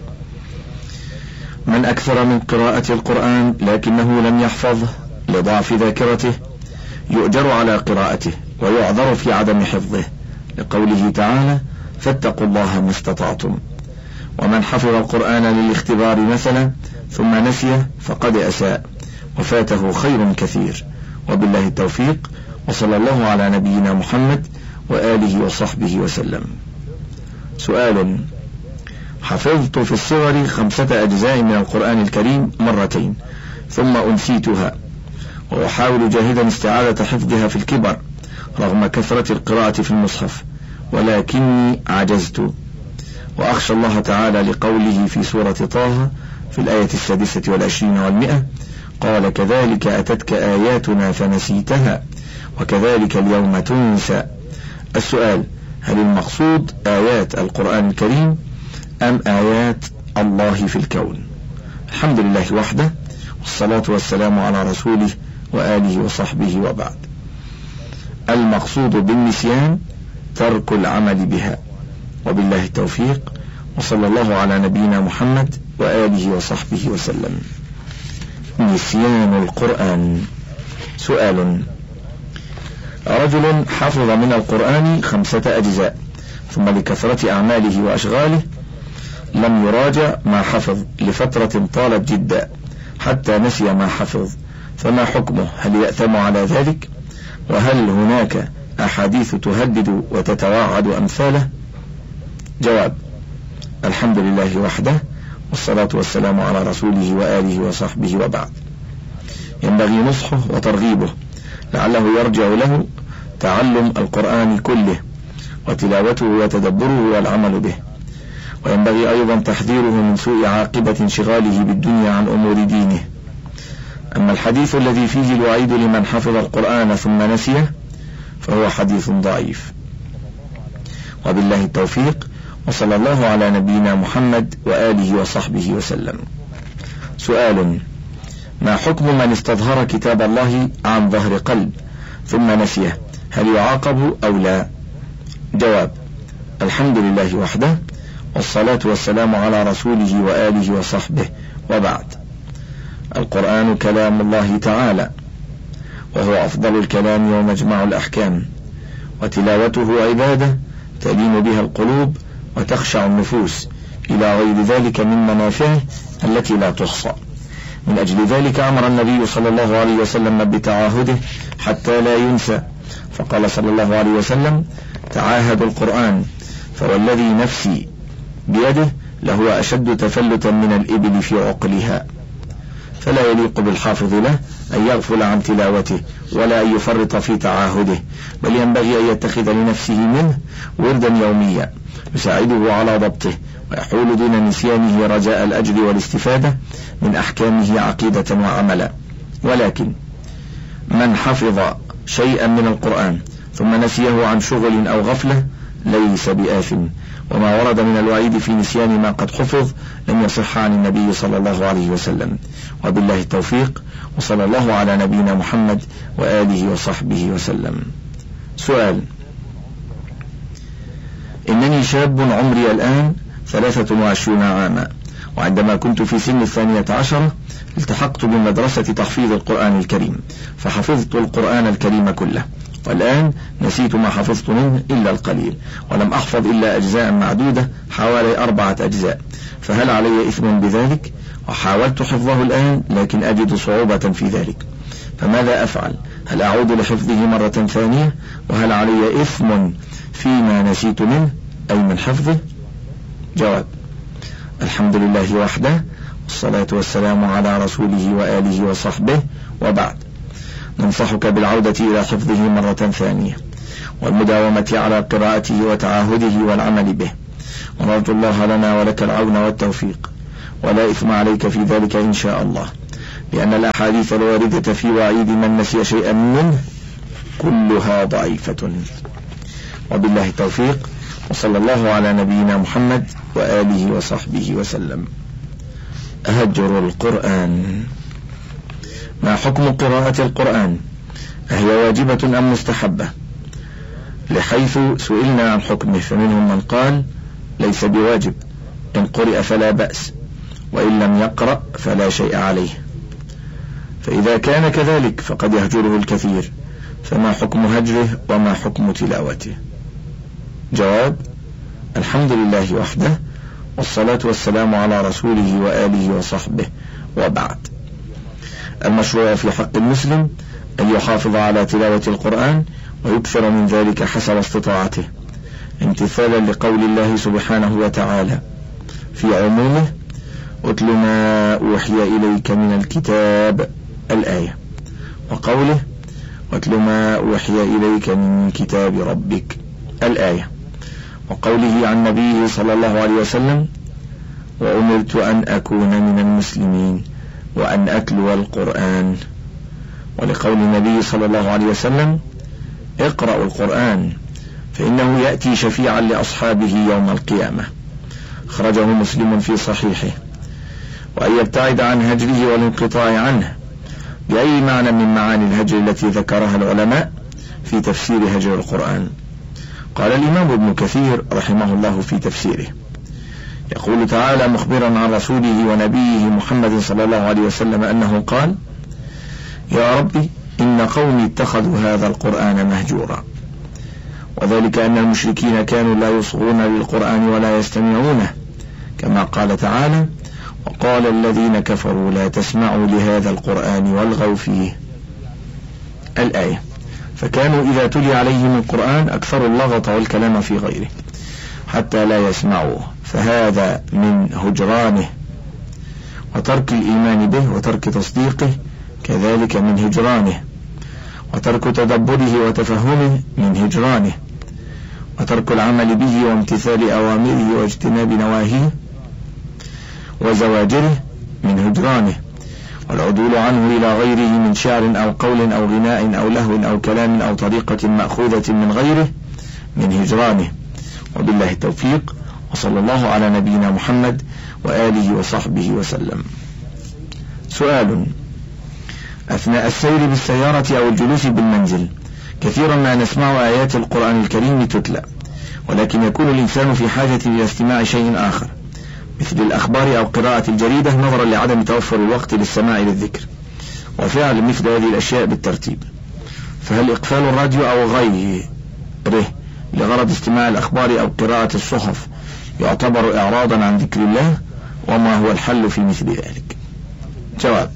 من أكثر من قراءة القرآن لكنه لم يحفظه لضعف ذاكرته يؤجر على قراءته ويعذر في عدم حفظه، لقوله تعالى: فاتقوا الله ما استطعتم. ومن حفظ القرآن للاختبار مثلا ثم نسيه فقد أساء وفاته خير كثير. وبالله التوفيق، وصلى الله على نبينا محمد وآله وصحبه وسلم. سؤال: حفظت في الصغر خمسة أجزاء من القرآن الكريم مرتين ثم أنسيتها، وأحاول جاهدا استعادة حفظها في الكبر رغم كثرة القراءة في المصحف، ولكني عجزت. وأخشى الله تعالى لقوله في سورة طه في الآية السادسة والعشرين والمئة: قال كذلك أتتك آياتنا فنسيتها وكذلك اليوم تنسى. السؤال: هل المقصود آيات القرآن الكريم أم آيات الله في الكون؟ الحمد لله وحده، والصلاة والسلام على رسوله وآله وصحبه، وبعد. المقصود بالنسيان ترك العمل بها. وبالله التوفيق، وصلى الله على نبينا محمد وآله وصحبه وسلم. نسيان القرآن. سؤال: رجل حفظ من القرآن خمسة أجزاء ثم لكثرة أعماله وأشغاله لم يراجع ما حفظ لفترة طالت جدا حتى نسي ما حفظ، فما حكمه؟ هل يأثم على ذلك؟ وهل هناك أحاديث تهدد وتتواعد أمثاله؟ جواب: الحمد لله وحده، والصلاة والسلام على رسوله وآله وصحبه، وبعد. ينبغي نصحه وترغيبه لعله يرجع له تعلم القرآن كله وتلاوته وتدبره والعمل به، وينبغي أيضا تحذيره من سوء عاقبة انشغاله بالدنيا عن أمور دينه. أما الحديث الذي فيه الوعيد لمن حفظ القرآن ثم نسيه فهو حديث ضعيف. وبالله التوفيق، وصلى الله على نبينا محمد وآله وصحبه وسلم. سؤال: ما حكم من استظهر كتاب الله عن ظهر قلب ثم نسيه، هل يعاقب أو لا؟ جواب: الحمد لله وحده، والصلاة والسلام على رسوله وآله وصحبه، وبعد. القرآن كلام الله تعالى، وهو أفضل الكلام ومجمع الأحكام، وتلاوته عبادة تلين بها القلوب وتخشع النفوس إلى غير ذلك من منافعه التي لا تحصى. من أجل ذلك أمر النبي صلى الله عليه وسلم بتعاهده حتى لا ينسى، فقال صلى الله عليه وسلم: تعاهدوا القرآن فوالذي نفسي بيده لهو أشد تفلتا من الإبل في عقلها. فلا يليق بالحافظ له أن يغفل عن تلاوته ولا أن يفرط في تعاهده، بل ينبغي أن يتخذ لنفسه منه وردا يوميا يساعده على ضبطه ويحول دون نسيانه رجاء الأجر والاستفادة من أحكامه عقيدة وعملا. ولكن من حفظ شيئا من القرآن ثم نسيه عن شغل أو غفلة ليس بآثم، وما ورد من الوعيد في نسيان ما قد حفظ لم يصح عن النبي صلى الله عليه وسلم. وبالله التوفيق، وصلى الله على نبينا محمد وآله وصحبه وسلم. سؤال: إنني شاب عمري الآن ثلاثة وعشرين عاما، وعندما كنت في سن الثانية عشرة التحقت بمدرسة تحفيظ القرآن الكريم فحفظت القرآن الكريم كله، والآن نسيت ما حفظت منه إلا القليل، ولم أحفظ إلا أجزاء معدودة حوالي أربعة أجزاء، فهل علي إثم بذلك؟ وحاولت حفظه الآن لكن أجد صعوبة في ذلك، فماذا أفعل؟ هل أعود لحفظه مرة ثانية؟ وهل علي إثم فيما نسيت منه أي من حفظه؟ جواب: الحمد لله وحده، والصلاة والسلام على رسوله وآله وصحبه، وبعد. ننصحك بالعودة إلى حفظه مرة ثانية، والمداومة على قراءته وتعاهده والعمل به، ونرجو الله لنا ولك العون والتوفيق، ولا إثم عليك في ذلك إن شاء الله، لأن الأحاديث الواردة في وعيد من نسي شيئا منه كلها ضعيفة. وبالله التوفيق، وصلى الله على نبينا محمد وآله وصحبه وسلم. هجر القرآن. ما حكم قراءة القرآن؟ أهي واجبة أم مستحبة؟ لحيث سئلنا عن حكمه فمنهم من قال ليس بواجب، إن قرئ فلا بأس، وإن لم يقرأ فلا شيء عليه. فإذا كان كذلك فقد يهجره الكثير، فما حكم هجره وما حكم تلاوته؟ جواب: الحمد لله وحده، والصلاة والسلام على رسوله وآله وصحبه، وبعد. المشروع في حق المسلم أن يحافظ على تلاوة القرآن ويكثر من ذلك حسب استطاعته، امتثالا لقول الله سبحانه وتعالى في عمومه: أتل ما أوحي إليك من الكتاب، الآية، وقوله: أتل ما أوحي إليك من كتاب ربك، الآية، وقوله عن نبيه صلى الله عليه وسلم: وأمرت أن أكون من المسلمين وأن أتلو القرآن، ولقول النبي صلى الله عليه وسلم: اقرأوا القرآن فإنه يأتي شفيعا لأصحابه يوم القيامة، خرجه مسلم في صحيحه. وأن يبتعد عن هجره والانقطاع عنه بأي معنى من معاني الهجر التي ذكرها العلماء في تفسير هجر القرآن. قال الإمام ابن كثير رحمه الله في تفسيره، يقول تعالى مخبرا عن رسوله ونبيه محمد صلى الله عليه وسلم أنه قال: يا ربي إن قومي اتخذوا هذا القرآن مهجورا. وذلك أن المشركين كانوا لا يصغون للقرآن ولا يستمعونه، كما قال تعالى: وقال الذين كفروا لا تسمعوا لهذا القرآن والغوا فيه، الآية. فكانوا إذا تلي عليهم القرآن أكثروا اللغط والكلام في غيره حتى لا يسمعوه، فهذا من هجرانه، وترك الإيمان به وترك تصديقه كذلك من هجرانه، وترك تدبره وتفهمه من هجرانه، وترك العمل به وامتثال أوامره واجتناب نواهيه وزواجره من هجرانه، والعدول عنه إلى غيره من شعر أو قول أو غناء أو لهو أو كلام أو طريقة مأخوذة من غيره من هجرانه. وبالله التوفيق، وصلى الله على نبينا محمد وآله وصحبه وسلم. سؤال: أثناء السير بالسيارة أو الجلوس بالمنزل كثيرا ما نسمع آيات القرآن الكريم تتلى، ولكن يكون الإنسان في حاجة إلى استماع شيء آخر مثل الأخبار أو قراءة الجريدة نظرا لعدم توفر الوقت للسماع للذكر وفعل مثل هذه الأشياء بالترتيب، فهل إقفال الراديو أو غيره لغرض استماع الأخبار أو قراءة الصحف يعتبر إعراضا عن ذكر الله؟ وما هو الحل في مثل ذلك؟ جواب: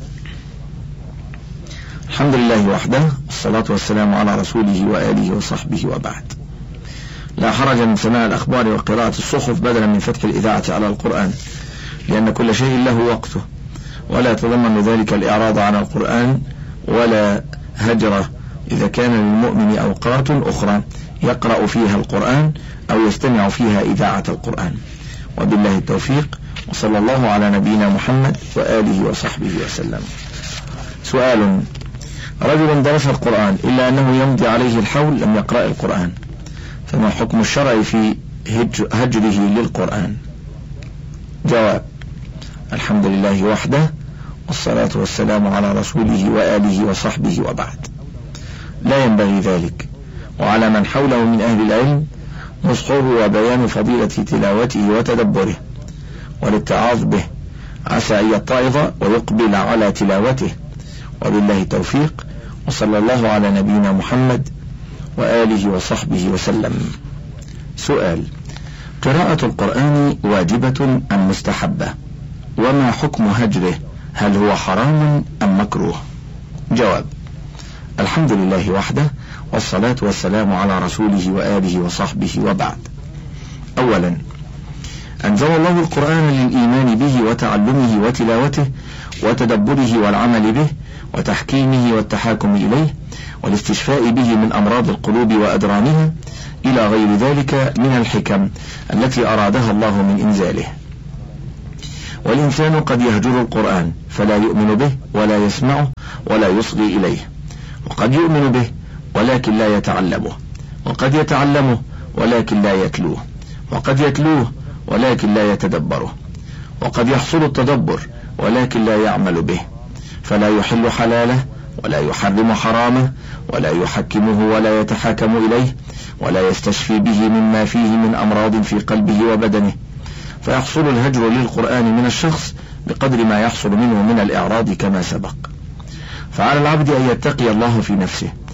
الحمد لله وحده، والصلاة والسلام على رسوله وآله وصحبه، وبعد. لا حرج من سماع الأخبار وقراءة الصحف بدلا من فتح الإذاعة على القرآن، لأن كل شيء له وقته، ولا يتضمن ذلك الإعراض عن القرآن ولا هجره، إذا كان للمؤمن أوقات أخرى يقرأ فيها القرآن أو يستمع فيها إذاعة القرآن. وبالله التوفيق، وصلى الله على نبينا محمد وآله وصحبه وسلم. سؤال: رجل درس القرآن إلا أنه يمضي عليه الحول لم يقرأ القرآن، فما حكم الشرع في هجره للقرآن؟ جواب: الحمد لله وحده، والصلاة والسلام على رسوله وآله وصحبه، وبعد. لا ينبغي ذلك، وعلى من حوله من أهل العلم نصحه وبيان فضيلة تلاوته وتدبره والاتعاظ به، عسى أن يتعظ ويقبل على تلاوته. وبالله التوفيق، وصلى الله على نبينا محمد وآله وصحبه وسلم. سؤال: قراءة القرآن واجبة أم مستحبة؟ وما حكم هجره؟ هل هو حرام أم مكروه؟ جواب: الحمد لله وحده، والصلاة والسلام على رسوله وآله وصحبه، وبعد. أولا، أنزل الله القرآن للإيمان به وتعلمه وتلاوته وتدبره والعمل به وتحكيمه والتحاكم إليه والاستشفاء به من أمراض القلوب وأدرانها إلى غير ذلك من الحكم التي أرادها الله من إنزاله. والإنسان قد يهجر القرآن فلا يؤمن به ولا يسمعه ولا يصغي إليه، وقد يؤمن به ولكن لا يتعلمه، وقد يتعلمه ولكن لا يتلوه، وقد يتلوه ولكن لا يتدبره، وقد يحصل التدبر ولكن لا يعمل به، فلا يحل حلاله ولا يحرم حرامه ولا يحكمه ولا يتحاكم إليه ولا يستشفي به مما فيه من أمراض في قلبه وبدنه، فيحصل الهجر للقرآن من الشخص بقدر ما يحصل منه من الإعراض كما سبق. فعلى العبد أن يتقي الله في نفسه